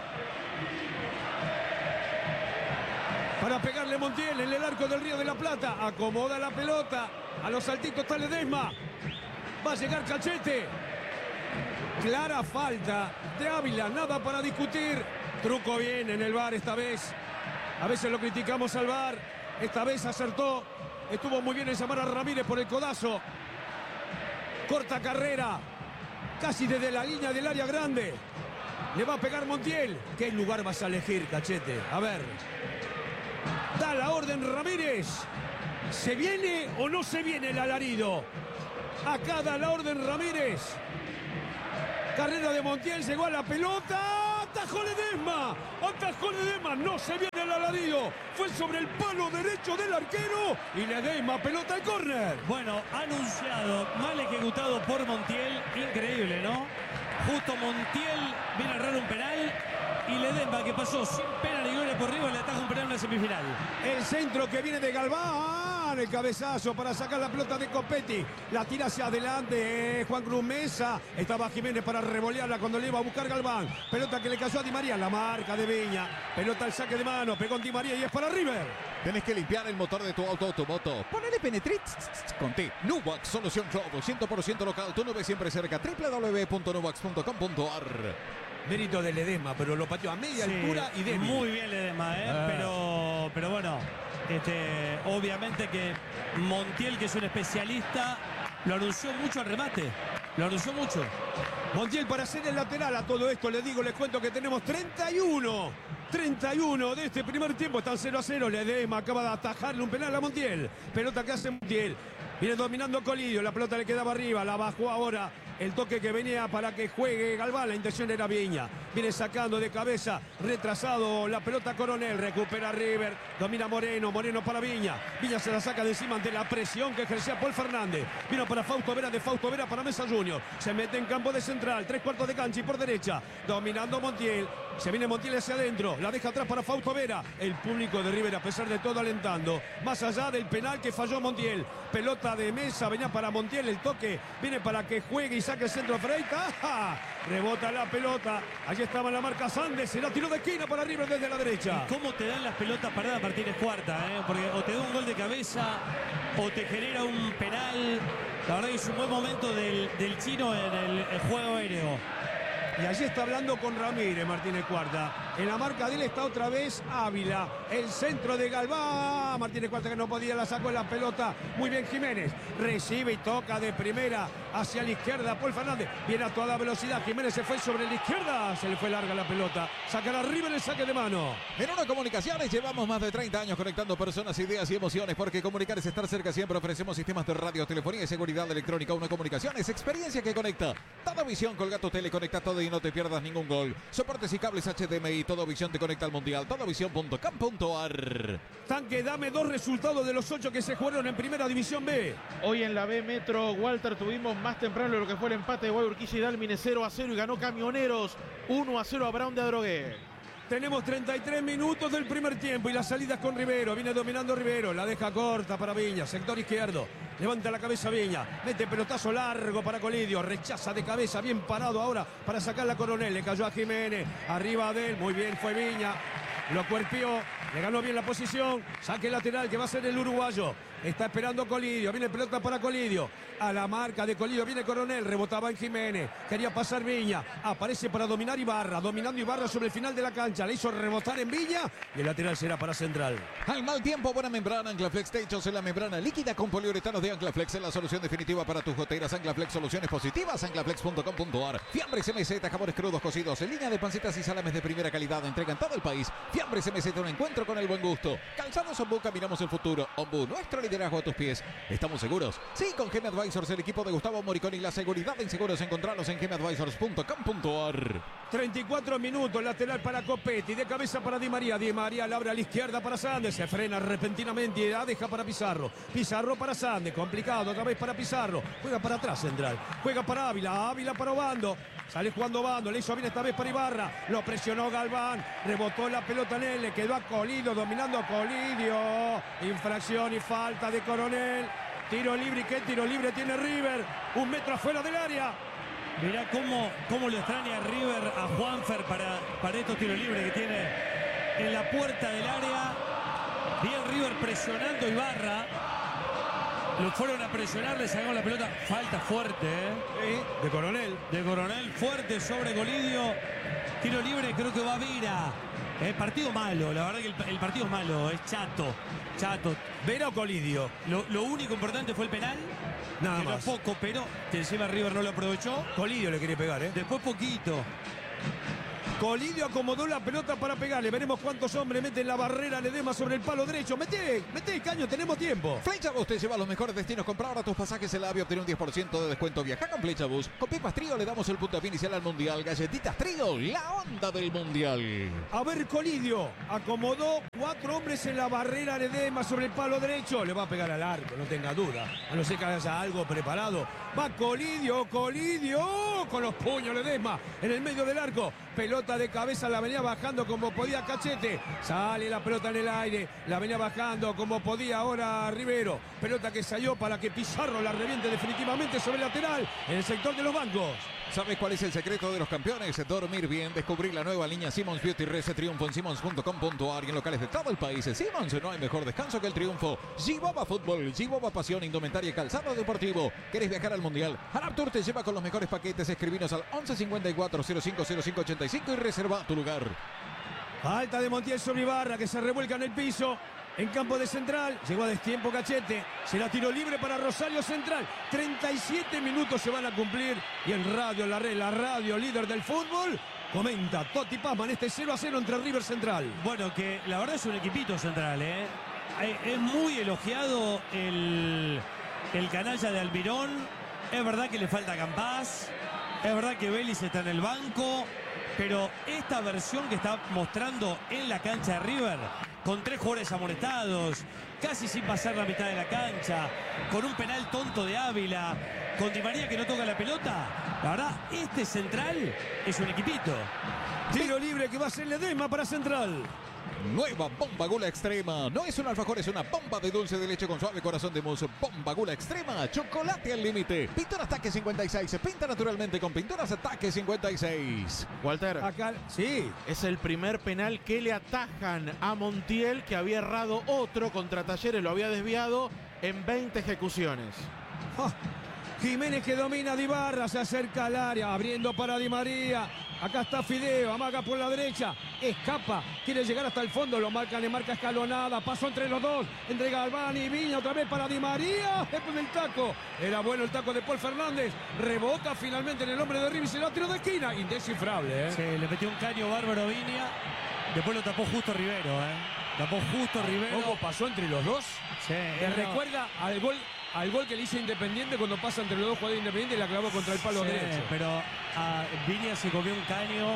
Para pegarle Montiel en el arco del Río de la Plata. Acomoda la pelota. A los saltitos está Ledesma. Va a llegar Cachete. Clara falta de Ávila. Nada para discutir. Truco bien en el VAR esta vez. A veces lo criticamos al VAR. Esta vez acertó. Estuvo muy bien en llamar a Ramírez por el codazo. Corta carrera. Casi desde la línea del área grande. Le va a pegar Montiel. ¿Qué lugar vas a elegir, Cachete? A ver. Da la orden Ramírez. ¿Se viene o no se viene el alarido? Acá da la orden Ramírez. Carrera de Montiel, llegó a la pelota. Atajó Ledesma. Atajó Ledesma. No se viene el alarido. Fue sobre el palo derecho del arquero. Y Ledesma, pelota al córner. Bueno, anunciado, mal ejecutado por Montiel. Increíble, ¿no? Justo Montiel viene a errar un penal. Y Ledesma, que pasó sin pena ni gloria por arriba, le ataja un penal en la semifinal. El centro que viene de Galván. El cabezazo para sacar la pelota de Copetti. La tira hacia adelante Juan Cruz Mesa. Estaba Jiménez para revolearla cuando le iba a buscar Galván. Pelota que le cayó a Di María. La marca de Viña. Pelota al saque de mano. Pegó en Di María y es para River. Tenés que limpiar el motor de tu auto o tu moto. Ponele Penetrit con T. Nuvax, solución robo, 100% local. Tu nube siempre cerca. www.nuvax.com.ar. Mérito de Ledesma, pero lo pateó a media altura y débil. Muy bien Ledesma, pero bueno, obviamente que Montiel, que es un especialista, lo anunció mucho al remate. Lo anunció mucho. Montiel para hacer el lateral a todo esto. Les cuento que tenemos 31 de este primer tiempo. Están 0-0. Ledesma acaba de atajarle un penal a Montiel. Pelota que hace Montiel. Viene dominando Colidio. La pelota le quedaba arriba. La bajó ahora. El toque que venía para que juegue Galván. La intención era Viña. Viene sacando de cabeza. Retrasado la pelota Coronel. Recupera River. Domina Moreno. Moreno para Viña. Viña se la saca de encima ante la presión que ejercía Paul Fernández. Vino para Fausto Vera. De Fausto Vera para Mesa Junior. Se mete en campo de central. 3/4 de cancha y por derecha. Dominando Montiel. Se viene Montiel hacia adentro. La deja atrás para Fausto Vera. El público de River, a pesar de todo, alentando. Más allá del penal que falló Montiel. Pelota de Mesa. Venía para Montiel. El toque viene para que juegue y saque el centro Freitas. ¡Ja! Rebota la pelota. Allí estaba en la marca Sandes. Se la tiró de esquina para River desde la derecha. ¿Y cómo te dan las pelotas paradas Martínez Cuarta? Porque o te da un gol de cabeza o te genera un penal. La verdad que es un buen momento del chino en el juego aéreo. Y allí está hablando con Ramírez Martínez Cuarta. En la marca de él está otra vez Ávila. El centro de Galván. Martínez Cuarta que no podía, la sacó en la pelota. Muy bien Jiménez. Recibe y toca de primera hacia la izquierda. Paul Fernández. Viene a toda velocidad. Jiménez se fue sobre la izquierda. Se le fue larga la pelota. Sacará River el saque de mano. En Una Comunicaciones llevamos más de 30 años conectando personas, ideas y emociones. Porque comunicar es estar cerca siempre. Ofrecemos sistemas de radio, telefonía y seguridad electrónica. Una Comunicaciones, experiencia que conecta. Todo Visión, Colgato Tele, conecta todo y no te pierdas ningún gol. Soportes y cables HDMI. Todo Visión te conecta al Mundial. Todovisión.com.ar. Tanque, dame 2 resultados de los 8 que se jugaron en Primera División B. Hoy en la B Metro, Walter, tuvimos más temprano lo que fue el empate de Guayurquiza y Dálmine 0-0 y ganó Camioneros 1-0 a Brown de Adrogué. Tenemos 33 minutos del primer tiempo y las salidas con Rivero. Viene dominando Rivero. La deja corta para Viña. Sector izquierdo. Levanta la cabeza Viña. Mete pelotazo largo para Colidio. Rechaza de cabeza. Bien parado ahora para sacar la Coronel. Le cayó a Jiménez. Arriba de él. Muy bien fue Viña. Lo cuerpió. Le ganó bien la posición. Saque lateral que va a ser el uruguayo. Está esperando Colidio. Viene pelota para Colidio. A la marca de Colidio viene Coronel. Rebotaba en Jiménez. Quería pasar Viña. Aparece para dominar Ibarra. Dominando Ibarra sobre el final de la cancha. Le hizo rebotar en Viña. Y el lateral será para Central. Al mal tiempo, buena membrana. Anclaflex Techos en la membrana líquida con poliuretanos de Anclaflex. Es la solución definitiva para tus goteras. Anclaflex, soluciones positivas. Anclaflex.com.ar. Fiambres MZ, jamones crudos cocidos. En línea de pancitas y salames de primera calidad. Entrega en todo el país. Fiambres MZ, un encuentro con el buen gusto. Calzados Ombú, caminamos el futuro. Ombú, nuestro liderazgo a tus pies. ¿Estamos seguros? Sí, con GM Advisors, el equipo de Gustavo Moricón y la seguridad en seguros. Encontrarlos en gmadvisors.com.ar. 34 minutos, lateral para Copetti, de cabeza para Di María. Di María la abre a la izquierda para Sandes. Se frena repentinamente y la deja para Pizarro. Pizarro para Sandes, complicado otra vez para Pizarro. Juega para atrás Central. Juega para Ávila. Ávila para Obando. Sale jugando Obando. Le hizo bien esta vez para Ibarra. Lo presionó Galván. Rebotó la pelota en él. Le quedó a Colidio. Dominando a Colidio. Infracción y falta de Coronel. Tiro libre. ¿Qué tiro libre tiene River? 1 metro afuera del área. Mirá cómo lo extraña River a Juanfer para estos tiros libres que tiene en la puerta del área. Bien River presionando Ibarra. Lo fueron a presionar, le sacaron la pelota. Falta fuerte, De Coronel. de Coronel, fuerte sobre Colidio. Tiro libre, creo que va Vera. Partido malo, la verdad que el partido es malo, es chato. Vera o Colidio. Lo único importante fue el penal. Nada Era más. poco, pero que encima River no lo aprovechó. Colidio le quería pegar, Después poquito. Colidio acomodó la pelota para pegarle. Veremos cuántos hombres meten la barrera Ledesma sobre el palo derecho. Mete, Caño, tenemos tiempo. Flechabus te lleva a los mejores destinos. Compra ahora tus pasajes en la AVE, obtener un 10% de descuento. Viaja con Flechabus. Con Pipas Trío le damos el puntapié inicial al Mundial. Galletitas Trío, la onda del Mundial. A ver, Colidio acomodó 4 hombres en la barrera Ledesma sobre el palo derecho. Le va a pegar al arco, no tenga duda. A no ser que haya algo preparado. Va Colidio con los puños Ledesma en el medio del arco. Pelota de cabeza, la venía bajando como podía Cachete. Sale la pelota en el aire, la venía bajando como podía ahora Rivero. Pelota que salió para que Pizarro la reviente definitivamente sobre el lateral en el sector de los bancos. ¿Sabes cuál es el secreto de los campeones? Dormir bien. Descubrir la nueva línea Simmons Beauty Rest. Triunfo en Simmons.com.ar y en locales de todo el país. En Simmons no hay mejor descanso que el triunfo. G-Boba Fútbol, G-Boba Pasión, indumentaria y calzado deportivo. ¿Querés viajar al Mundial? Arab Tour te lleva con los mejores paquetes. Escribinos al 11 54 05 05 85 y reserva tu lugar. Falta de Montiel sobre Ibarra, que se revuelca en el piso. En campo de Central, llegó a destiempo Cachete. Será tiro libre para Rosario Central. 37 minutos se van a cumplir. Y en radio, la radio líder del fútbol, comenta Totti Pazman este 0-0 entre River Central. Bueno, que la verdad es un equipito Central, Es muy elogiado el canalla de Almirón. Es verdad que le falta Campás. Es verdad que Vélez está en el banco. Pero esta versión que está mostrando en la cancha de River, con 3 jugadores amonestados, casi sin pasar la mitad de la cancha, con un penal tonto de Ávila, con Di María que no toca la pelota, la verdad, este Central es un equipito. Tiro libre que va a ser Ledesma para Central. Nueva Bomba Gula Extrema. No es un alfajor, es una bomba de dulce de leche con suave corazón de mousse. Bomba Gula Extrema. Chocolate al límite. Pinturas Ataque 56. Se pinta naturalmente con Pinturas Ataque 56. Walter, Acá, sí. es el primer penal que le atajan a Montiel, que había errado otro contra Talleres, lo había desviado en 20 ejecuciones. Jiménez que domina a Di Barra, se acerca al área, abriendo para Di María. Acá está Fideo, amaga por la derecha, escapa, quiere llegar hasta el fondo, le marca escalonada, pasó entre los dos, entre Galván y Viña, otra vez para Di María, después del taco, era bueno el taco de Paul Fernández, rebota finalmente en el hombre de River, se lo tiro de esquina, indescifrable, Se le metió un caño bárbaro Viña, después lo tapó justo Rivero, Tapó justo Rivero. ¿Cómo pasó entre los dos? Sí, Me recuerda al gol que le hizo Independiente cuando pasa entre los dos jugadores de Independiente y la clavó contra el palo derecho. Pero a Viña se comió un caño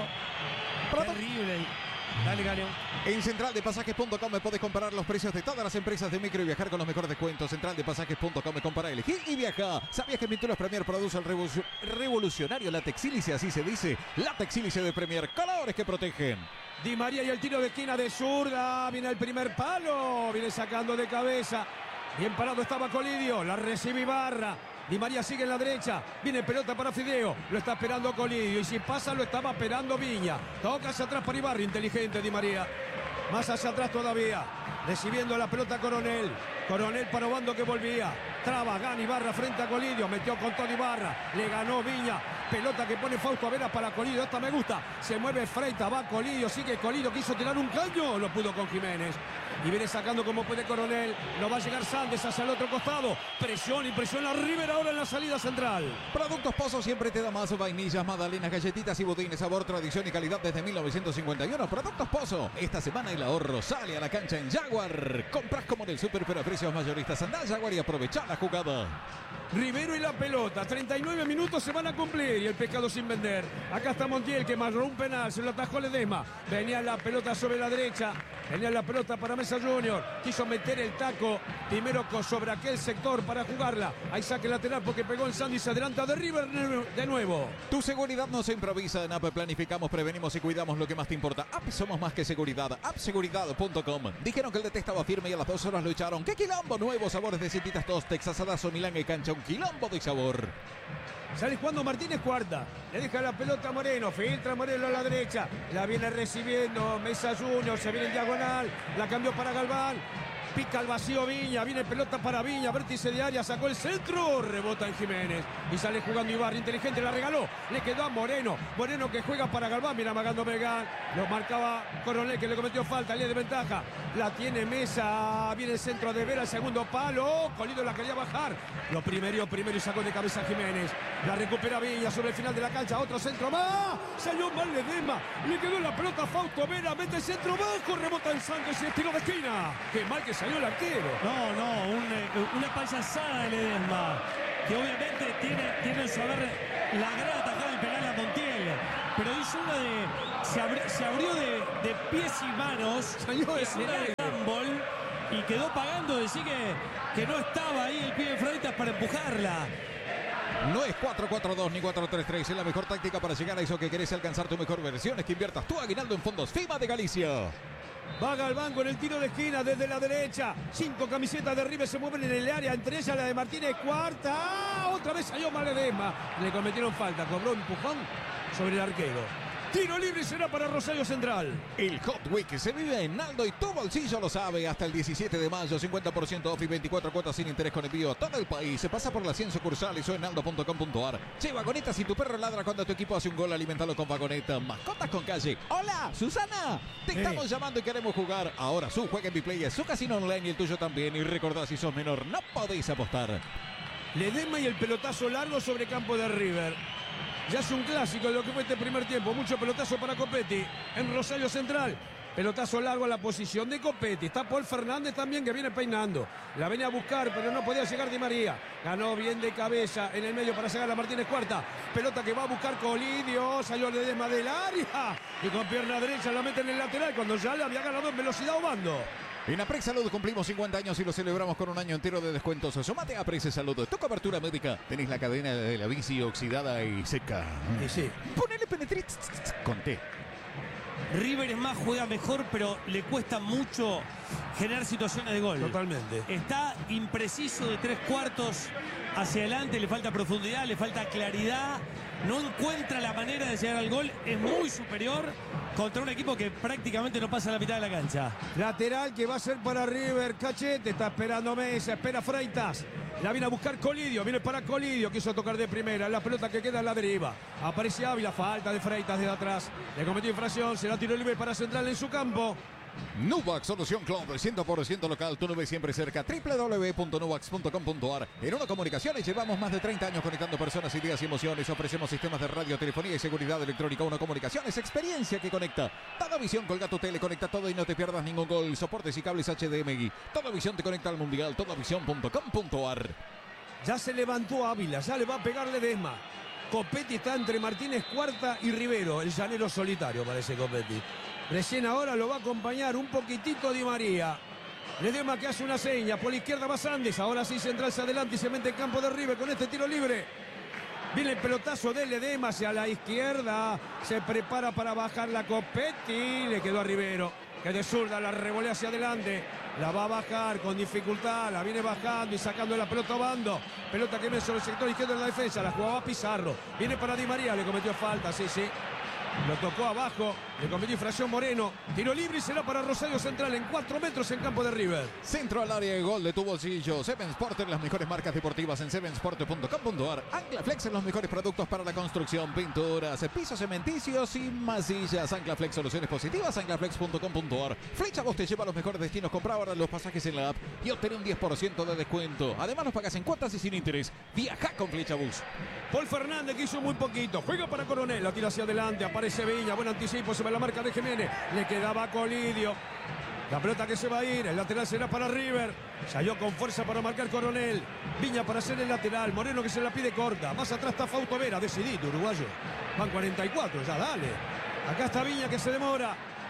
terrible. Dale, Caño. En centraldepasajes.com me podés comparar los precios de todas las empresas de micro y viajar con los mejores descuentos. Centraldepasajes.com me compara, elegí y viaja. ¿Sabías que Pinturas Premier produce el revolucionario látex hélice? Así se dice. Látex hélice de Premier. Colores que protegen. Di María y el tiro de esquina de zurda. Viene el primer palo. Viene sacando de cabeza. Bien parado estaba Colidio. La recibe Ibarra. Di María sigue en la derecha. Viene pelota para Fideo. Lo está esperando Colidio. Y si pasa lo estaba esperando Viña. Toca hacia atrás para Ibarra. Inteligente Di María. Más hacia atrás todavía. Recibiendo la pelota Coronel. Coronel para Obando que volvía. Traba, gana Ibarra frente a Colidio. Metió con todo Ibarra. Le ganó Viña. Pelota que pone Fausto Vera para Colidio. Esta me gusta. Se mueve Freita. Va Colidio. Sigue Colidio. Quiso tirar un caño. Lo pudo con Jiménez. Y viene sacando como puede Coronel. No va a llegar Sández hacia el otro costado. Presión y presiona River ahora en la salida central. Productos Pozo siempre te da más. Vainillas, magdalenas, galletitas y budines. Sabor, tradición y calidad desde 1951. Productos Pozo. Esta semana el ahorro sale a la cancha en Jaguar. Compras como en el súper pero a precios mayoristas. Andá a Jaguar y aprovechá la jugada. Rivero y la pelota. 39 minutos se van a cumplir. Y el pescado sin vender. Acá está Montiel que marró un penal. Se lo atajó Ledesma. Venía la pelota sobre la derecha. Venía la pelota para Mesa Junior. Quiso meter el taco. Primero sobre aquel sector para jugarla. Hay saque lateral porque pegó el Sandy. Se adelanta de River de nuevo. Tu seguridad no se improvisa. En App planificamos, prevenimos y cuidamos lo que más te importa. App somos más que seguridad. Appseguridad.com. Dijeron que el DT estaba firme y a las 2 horas lo echaron. ¡Qué quilombo! Nuevos sabores de Cititas 2, Texas Adazo, Milán y Cancha. Un quilombo de sabor. Sale jugando Martínez Cuarta. Le deja la pelota a Moreno. Filtra Moreno a la derecha. La viene recibiendo Mesa Junior. Se viene en diagonal. La cambió para Galván. Pica al vacío Viña. Viene pelota para Viña. Vértice de área. Sacó el centro. Rebota en Jiménez. Y sale jugando Ibarra. Inteligente. La regaló. Le quedó a Moreno. Moreno que juega para Galván. Mira amagando Megán. Lo marcaba Coronel que le cometió falta. Ley de ventaja. La tiene Mesa. Viene el centro de Vera. El segundo palo. Colido la quería bajar. Lo primero y sacó de cabeza Jiménez. La recupera Viña sobre el final de la cancha. Otro centro más. Salió mal Ledesma. Le quedó la pelota a Fausto Vera. Mete el centro bajo. Rebota en Santos y tiro de esquina. Qué mal que salió el arquero. Una payasada de Ledesma. Que obviamente tiene en su haber la gran atajada del penal a Montiel. Pero hizo una de... Se abrió de pies y manos. Salió de Es una de handball. Y quedó pagando. Decir que no estaba ahí el pie de Freitas para empujarla. No es 4-4-2 ni 4-3-3. Es la mejor táctica para llegar a eso que querés alcanzar tu mejor versión. Es que inviertas tu aguinaldo en fondos FIMA de Galicia. Va Galván con el tiro de esquina desde la derecha. 5 camisetas de River se mueven en el área. Entre ellas la de Martínez Cuarta. Otra vez salió mal Ledesma. Le cometieron falta. Cobró un empujón sobre el arquero. Tiro libre será para Rosario Central. El Hot Week se vive en Aldo y tu bolsillo lo sabe. Hasta el 17 de mayo, 50% off y 24 cuotas sin interés con envío a todo el país. Se pasa por las 100 sucursales o en aldo.com.ar. Che, Vagonetas, si tu perro ladra cuando tu equipo hace un gol, alimentalo con Vagoneta. Mascotas con calle. ¡Hola, Susana! Te estamos llamando y queremos jugar. Ahora su juega en Biplay es su casino online y el tuyo también. Y recordá, si sos menor, no podéis apostar. Ledesma y el pelotazo largo sobre campo de River. Ya es un clásico de lo que fue este primer tiempo. Mucho pelotazo para Copetti en Rosario Central. Pelotazo largo a la posición de Copetti. Está Paul Fernández también que viene peinando. La venía a buscar, pero no podía llegar Di María. Ganó bien de cabeza en el medio para llegar a Martínez Cuarta. Pelota que va a buscar Colidio. Salió Ledesma del área. Y con pierna derecha la mete en el lateral cuando ya le había ganado en velocidad Obando. En Aprex Salud cumplimos 50 años y lo celebramos con un año entero de descuentos. Sumate a Aprex Salud. Tu cobertura médica. Tenés la cadena de la bici oxidada y seca. Y sí. Ponele Penetrit con T. River es más, juega mejor, pero le cuesta mucho generar situaciones de gol. Totalmente. Está impreciso de 3/4 hacia adelante, le falta profundidad, le falta claridad. No encuentra la manera de llegar al gol. Es muy superior contra un equipo que prácticamente no pasa la mitad de la cancha. Lateral que va a ser para River. Cachete está esperando Mesa, espera Freitas. La viene a buscar Colidio, viene para Colidio, quiso tocar de primera. La pelota que queda en la deriva. Aparece Ávila, falta de Freitas desde atrás. Le cometió infracción, será tiro libre para Central en su campo. Nuvac Solución Club, 100% local, tu nube siempre cerca. www.nuvax.com.ar. En Uno Comunicaciones llevamos más de 30 años conectando personas, ideas y emociones. Ofrecemos sistemas de radio, telefonía y seguridad electrónica. Uno Comunicaciones, experiencia que conecta. Todo Visión, colga tu tele, conecta todo y no te pierdas ningún gol. Soportes y cables HDMI. Todo Visión te conecta al mundial. Todovisión.com.ar. Ya se levantó Ávila, ya le va a pegar Ledesma. Copetti está entre Martínez Cuarta y Rivero. El llanero solitario parece Copetti. Recién ahora lo va a acompañar un poquitito Di María. Ledesma que hace una seña. Por la izquierda va Sandes. Ahora sí Central se adelanta y se mete en campo de River con este tiro libre. Viene el pelotazo de Ledesma hacia la izquierda. Se prepara para bajar la Copetti. Le quedó a Rivero, que de zurda la revolea hacia adelante. La va a bajar con dificultad. La viene bajando y sacando la pelota a Obando. Pelota que viene sobre el sector izquierdo en la defensa. La jugaba Pizarro. Viene para Di María. Le cometió falta. Sí. Lo tocó abajo, le cometió infracción Moreno. Tiro libre y será para Rosario Central en 4 metros en campo de River. Centro al área de gol de tu bolsillo. Seven Sport, las mejores marcas deportivas en sevensport.com.ar. Anclaflex, los mejores productos para la construcción, pinturas, pisos cementicios y masillas. Anclaflex, soluciones positivas, anclaflex.com.ar. Flechabús te lleva a los mejores destinos. Compra ahora los pasajes en la app y obtén un 10% de descuento. Además, los pagas en cuotas y sin interés. Viaja con Flechabús. Paul Fernández que hizo muy poquito. Juega para Coronel, la tira hacia adelante. Aparece Viña, buen anticipo sobre la marca de Jiménez. Le quedaba Colidio. La pelota que se va a ir, el lateral será para River. Salió con fuerza para marcar Coronel. Viña para hacer el lateral. Moreno que se la pide corta. Más atrás está Fausto Vera, decidido uruguayo. Van 44, ya dale. Acá está Viña que se demora.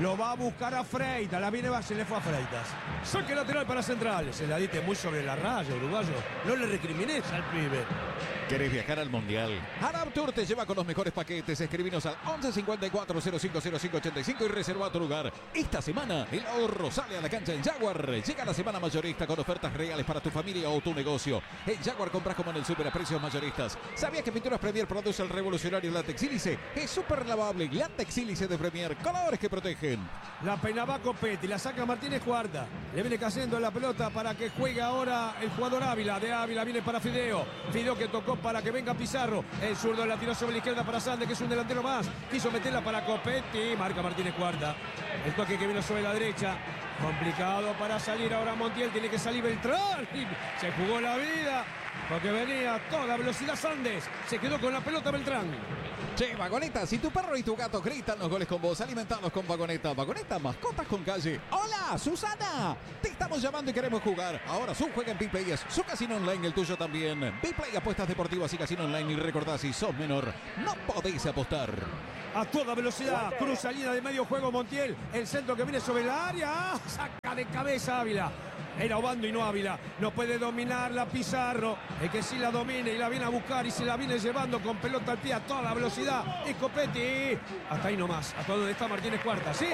Lo va a buscar a Freitas. La viene, se le fue a Freitas. Saque lateral para Central. Se la diste muy sobre la raya, uruguayo. No le recriminés al pibe. ¿Querés viajar al Mundial? Arab Tour te lleva con los mejores paquetes. Escribinos al 11 54 05 05 85 y reserva tu lugar. Esta semana el ahorro sale a la cancha en Jaguar. Llega la semana mayorista con ofertas reales para tu familia o tu negocio. En Jaguar compras como en el super a precios mayoristas. ¿Sabías que Pinturas Premier produce el revolucionario látex sílice? Es súper lavable. Látex sílice de Premier. Colores que protegen. La peinaba Copetti, la saca Martínez Cuarta. Le viene cayendo la pelota para que juegue ahora el jugador Ávila. De Ávila viene para Fideo. Fideo que tocó para que venga Pizarro. El zurdo la tiró sobre la izquierda para Sande, que es un delantero más. Quiso meterla para Copetti. Marca Martínez Cuarta. El toque que vino sobre la derecha. Complicado para salir ahora Montiel. Tiene que salir Beltrán. Se jugó la vida. Porque venía a toda velocidad Sandes. Se quedó con la pelota Beltrán. Che, Vagoneta, si tu perro y tu gato gritan los goles con vos, alimentalos con Vagoneta. Vagoneta, mascotas con calle. ¡Hola, Susana! Te estamos llamando y queremos jugar. Ahora su juega en Bplay, es su casino online, el tuyo también. Bplay, apuestas deportivas y casino online. Y recordá, si sos menor, no podéis apostar. A toda velocidad, cruza línea de medio juego Montiel. El centro que viene sobre la área. Saca de cabeza Ávila. Era Obando y no Ávila. No puede dominarla Pizarro. El que sí la domine y la viene a buscar y se la viene llevando con pelota al pie a toda velocidad. Es Copetti. Hasta ahí nomás. Hasta donde está Martínez Cuarta. Sí.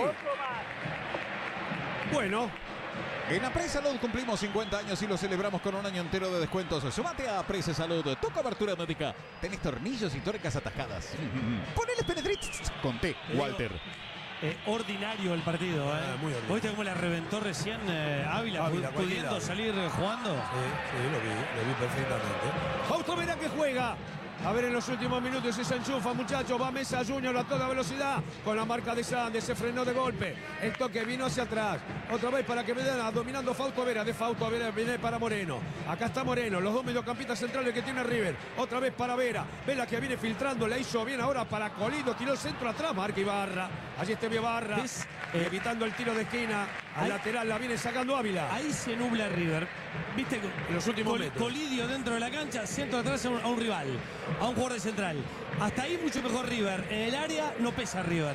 Bueno. En Apres Salud cumplimos 50 años y lo celebramos con un año entero de descuentos. Sumate a Apres Salud, tu cobertura médica. Tenés tornillos y tuercas atascadas. Ponele Penetrix con T, Walter. Ordinario el partido, muy ordinario. ¿Viste cómo la reventó recién Ávila pudiendo cualquiera. salir jugando? Sí, lo vi perfectamente. Fausto Vera que juega. A ver en los últimos minutos si se enchufa, muchachos. Va Mesa Junior a toda velocidad con la marca de Sandes. Se frenó de golpe. El toque vino hacia atrás. Otra vez para que Medina dominando Fausto Vera. De Fausto Vera viene para Moreno. Acá está Moreno. Los dos mediocampistas centrales que tiene River. Otra vez para Vera. Vela que viene filtrando. La hizo bien ahora para Colido. Tiró el centro atrás. Marca Ibarra. Allí está Ibarra. Evitando el tiro de esquina. Al lateral la viene sacando Ávila. Ahí se nubla River. ¿Viste? En los últimos metros. Colidio dentro de la cancha. Centro atrás a un rival. A un jugador de central. Hasta ahí mucho mejor River. En el área no pesa River.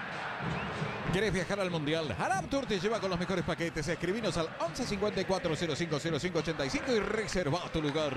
¿Querés viajar al Mundial? Arab Tour te lleva con los mejores paquetes. Escribinos al 11 54 05 05 85 y reserva tu lugar.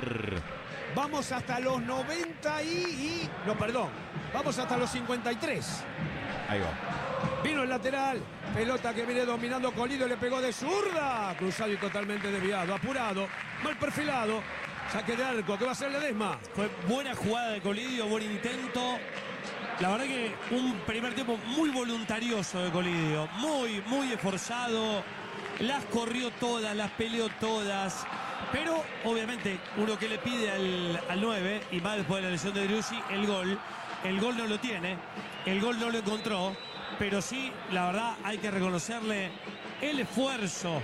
Vamos hasta los 90 No, perdón. Vamos hasta los 53. Ahí va. Vino el lateral. Pelota que viene dominando Colidio. Le pegó de zurda. Cruzado y totalmente desviado. Apurado. Mal perfilado. Saque de arco. ¿Qué va a hacer Ledesma? Fue buena jugada de Colidio. Buen intento. La verdad que un primer tiempo muy voluntarioso de Colidio. Muy esforzado. Las corrió todas, las peleó todas. Pero obviamente uno que le pide al 9, y más después de la lesión de Driussi, el gol. El gol no lo tiene. El gol no lo encontró. Pero sí, la verdad, hay que reconocerle el esfuerzo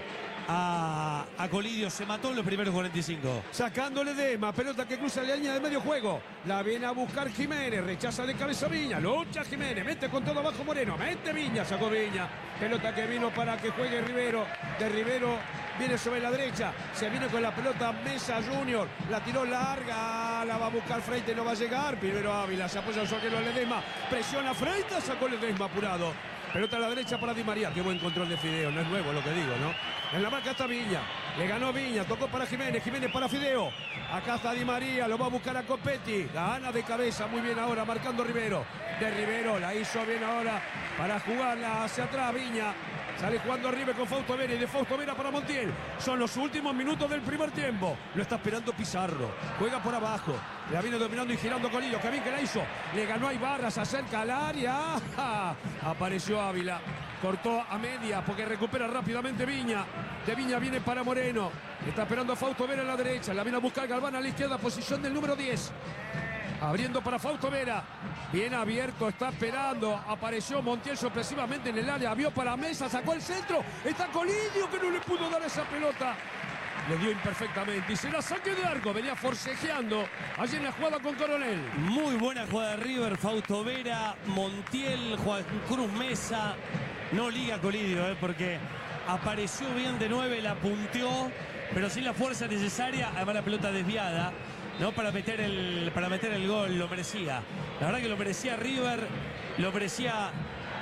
a Colidio. Se mató en los primeros 45. Sacándole Ledesma, pelota que cruza la línea de medio juego. La viene a buscar Jiménez, rechaza de cabeza Viña, lucha Jiménez, mete con todo abajo Moreno, mete Viña, sacó Viña. Pelota que vino para que juegue Rivero. De Rivero viene sobre la derecha, se viene con la pelota Mesa Junior, la tiró larga, la va a buscar Freitas, no va a llegar. Primero Ávila, se apoya el soquero a Ledesma, presiona Freitas, sacó Ledesma apurado. Pelota a la derecha para Di María. Qué buen control de Fideo. No es nuevo lo que digo, ¿no? En la marca está Viña. Le ganó Viña. Tocó para Jiménez. Jiménez para Fideo. Acá está Di María. Lo va a buscar a Copetti. Gana de cabeza. Muy bien ahora. Marcando Rivero. De Rivero. La hizo bien ahora para jugarla hacia atrás. Viña. Sale jugando River con Fausto Vera y de Fausto Vera para Montiel. Son los últimos minutos del primer tiempo. Lo está esperando Pizarro. Juega por abajo. La viene dominando y girando Colidio. Qué bien que la hizo. Le ganó a Ibarra. Se acerca al área. ¡Ja! Apareció Ávila. Cortó a media porque recupera rápidamente Viña. De Viña viene para Moreno. Está esperando a Fausto Vera en la derecha. La viene a buscar Galván a la izquierda. Posición del número 10. Abriendo para Fausto Vera. Bien abierto, está esperando. Apareció Montiel sorpresivamente en el área. Vio para Mesa, sacó el centro. Está Colidio que no le pudo dar esa pelota. Le dio imperfectamente y se la saque de arco. Venía forcejeando allí en la jugada con Coronel. Muy buena jugada de River. Fausto Vera, Montiel, Juan Cruz Mesa. No liga Colidio, porque apareció bien de 9, la punteó, pero sin la fuerza necesaria. Además la pelota desviada, ¿no? Para meter el gol. Lo merecía. La verdad que lo merecía River. Lo merecía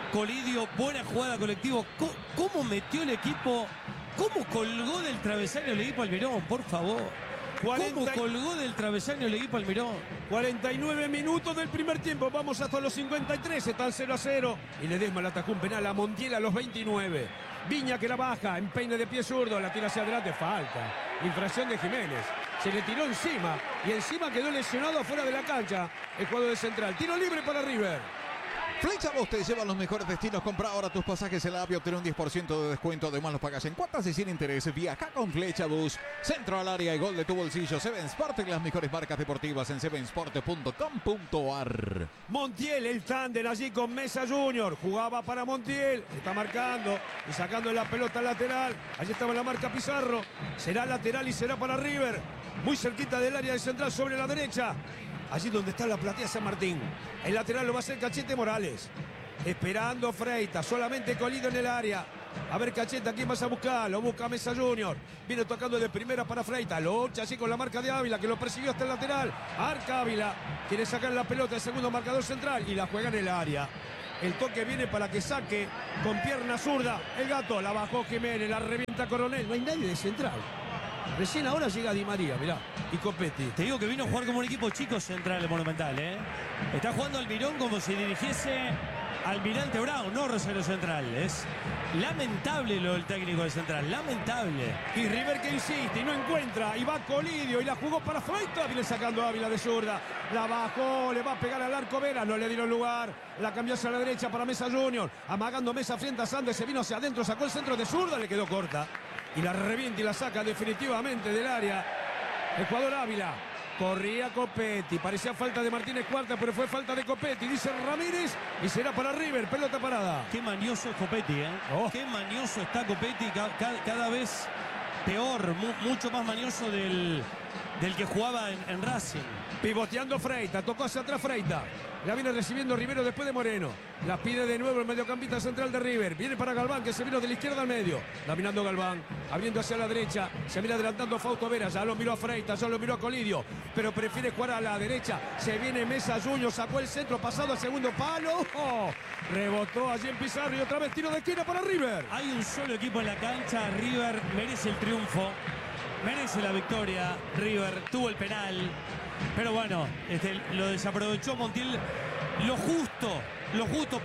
Colidio, buena jugada colectiva. ¿Cómo metió el equipo? ¿Cómo colgó del travesaño el equipo Almirón? Por favor. ¿Cómo colgó del travesaño el equipo Almirón? 49 minutos del primer tiempo. Vamos hasta los 53. Están 0-0. Y Ledesma le atajó un penal a Montiel a los 29. Viña que la baja. Empeine de pie zurdo. La tira hacia adelante. Falta. Infracción de Jiménez. Se le tiró encima. Y encima quedó lesionado afuera de la cancha el jugador de Central. Tiro libre para River. Flexabus te lleva a los mejores destinos. Compra ahora tus pasajes en la app y obtén un 10% de descuento. Además los pagas en cuotas y sin interés. Viaja con Flexabus. Centro al área y gol de tu bolsillo. Seven Sport y las mejores marcas deportivas en sevensport.com.ar. Montiel, el tándem allí con Mesa Junior. Jugaba para Montiel. Está marcando y sacando la pelota lateral. Allí estaba la marca Pizarro. Será lateral y será para River. Muy cerquita del área de Central sobre la derecha. Allí donde está la platea San Martín. El lateral lo va a hacer Cachete Morales. Esperando Freitas. Solamente Colidio en el área. A ver Cachete, ¿a quién vas a buscar? Lo busca Mesa Junior. Viene tocando de primera para Freitas. Lo echa así con la marca de Ávila, que lo persiguió hasta el lateral. Arca Ávila. Quiere sacar la pelota, el segundo marcador central. Y la juega en el área. El toque viene para que saque con pierna zurda. El Gato, la bajó Jiménez, la revienta Coronel. No hay nadie de Central. Recién ahora llega Di María, mirá, y Copetti. Te digo que vino a jugar como un equipo chico Central, el Monumental, ¿eh? Está jugando Almirón como si dirigiese Almirante Brown, no Rosario Central. Es lamentable lo del técnico de Central, lamentable. Y River que insiste y no encuentra, y va Colidio y la jugó para Freitas. Viene sacando a Ávila de zurda, la bajó, le va a pegar al arco Vera, no le dieron lugar. La cambió hacia la derecha para Mesa Junior, amagando Mesa frente a Sandes, se vino hacia adentro, sacó el centro de zurda, le quedó corta. Y la revienta y la saca definitivamente del área el jugador Ávila. Corría Copetti, parecía falta de Martínez Cuarta, pero fue falta de Copetti, dice Ramírez, y será para River, pelota parada. Qué mañoso es Copetti, ¿eh? Oh. Qué mañoso está Copetti, cada vez peor, mucho más mañoso del que jugaba en Racing. Pivoteando Freitas, tocó hacia atrás Freitas. La viene recibiendo Rivero después de Moreno. La pide de nuevo el mediocampista central de River. Viene para Galván, que se vino de la izquierda al medio. Dominando Galván, abriendo hacia la derecha. Se viene adelantando Fausto Vera. Ya lo miró a Freitas, ya lo miró a Colidio. Pero prefiere jugar a la derecha. Se viene Mesa Junior, sacó el centro, pasado al segundo palo. ¡Oh! Rebotó allí en Pizarro y otra vez tiro de esquina para River. Hay un solo equipo en la cancha. River merece el triunfo. Merece la victoria. River tuvo el penal. Pero bueno, lo desaprovechó Montiel. Lo justo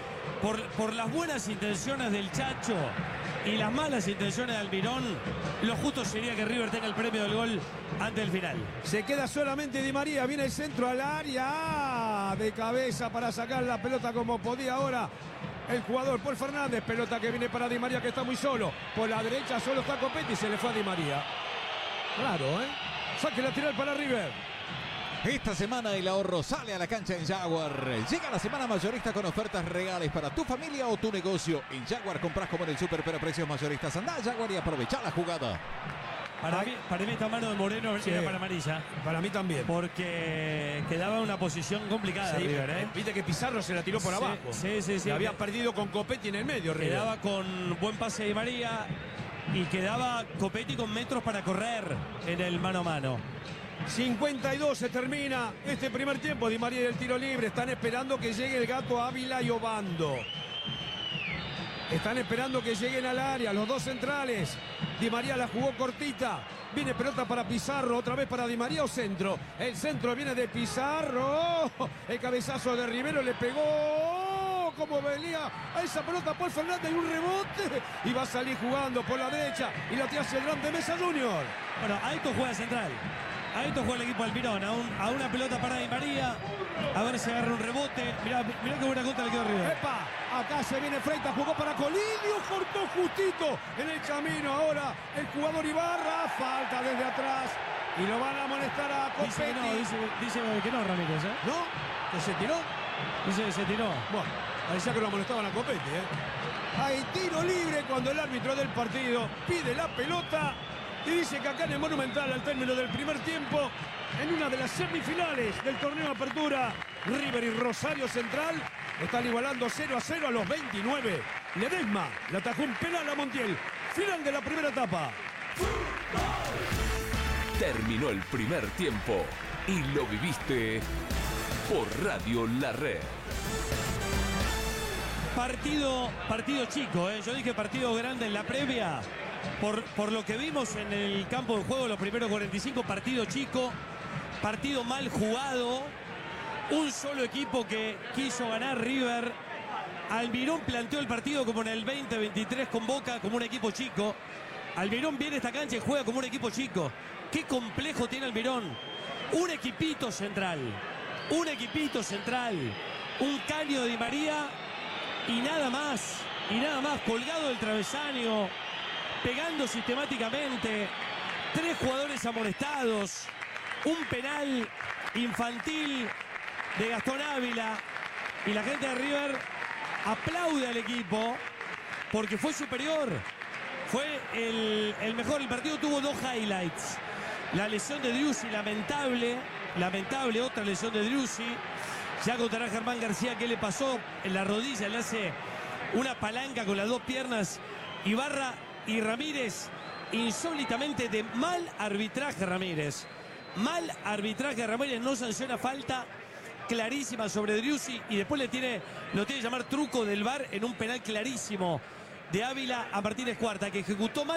por las buenas intenciones del Chacho y las malas intenciones de Almirón. Lo justo sería que River tenga el premio del gol antes del final. Se queda solamente Di María. Viene el centro al área. De cabeza para sacar la pelota como podía ahora el jugador Paul Fernández. Pelota que viene para Di María, que está muy solo. Por la derecha solo está Copetti y se le fue a Di María. Raro, ¿eh? Saque lateral para River. Esta semana el ahorro sale a la cancha en Jaguar. Llega la semana mayorista con ofertas reales para tu familia o tu negocio. En Jaguar compras como en el súper, pero a precios mayoristas. Andá a Jaguar y aprovecha la jugada. Para mí esta mano de Moreno era para amarilla. Para mí también. Porque quedaba en una posición complicada River, ¿eh? Viste que Pizarro se la tiró por abajo. Sí. Había perdido con Copetti en el medio, River. Quedaba con buen pase de Di María y quedaba Copetti con metros para correr en el mano a mano. 52 se termina este primer tiempo. Di María y el tiro libre. Están esperando que llegue el Gato, Ávila y Obando. Están esperando que lleguen al área los dos centrales. Di María la jugó cortita. Viene pelota para Pizarro, otra vez para Di María o centro. El centro viene de Pizarro. El cabezazo de Rivero le pegó. Como venía a esa pelota Paul Fernández y un rebote. Y va a salir jugando por la derecha. Y la tira hacia el grande Mesa Junior. Bueno, ahí esto juega central. Ahí esto juega el equipo Almirón. A una pelota para Di María. A ver si agarra un rebote. Mirá qué buena contra le quedó River. ¡Epa! Acá se viene Freitas, jugó para Colidio, cortó justito en el camino. Ahora el jugador Ibarra, falta desde atrás y lo van a molestar a Copetti. Dice que no, Ramírez, ¿eh? ¿No? ¿Que se tiró? Dice que se tiró. Bueno, parecía que lo molestaban a Copetti, ¿eh? Hay tiro libre cuando el árbitro del partido pide la pelota y dice que acá en el Monumental, al término del primer tiempo, en una de las semifinales del torneo de apertura, River y Rosario Central están igualando 0-0 a los 29. Ledesma le atajó un penal a Montiel. Final de la primera etapa. Terminó el primer tiempo y lo viviste por Radio La Red. Partido chico, yo dije partido grande en la previa. Por lo que vimos en el campo de juego los primeros 45, partido chico, partido mal jugado. Un solo equipo que quiso ganar, River. Almirón planteó el partido como en el 2023 con Boca, como un equipo chico. Almirón viene a esta cancha y juega como un equipo chico. Qué complejo tiene Almirón. Un equipito central. Un caño de Di María y nada más. Colgado del travesaño, pegando sistemáticamente. 3 jugadores amonestados. Un penal infantil de Gastón Ávila. Y la gente de River aplaude al equipo porque fue superior. Fue el mejor. El partido tuvo 2 highlights. La lesión de Driussi, lamentable, otra lesión de Driussi. Ya contará Germán García qué le pasó en la rodilla. Le hace una palanca con las 2 piernas. Ibarra y Ramírez, insólitamente de mal arbitraje Ramírez. No sanciona falta clarísima sobre Driussi y después lo tiene que llamar truco del VAR en un penal clarísimo de Ávila a Martínez Cuarta, que ejecutó mal.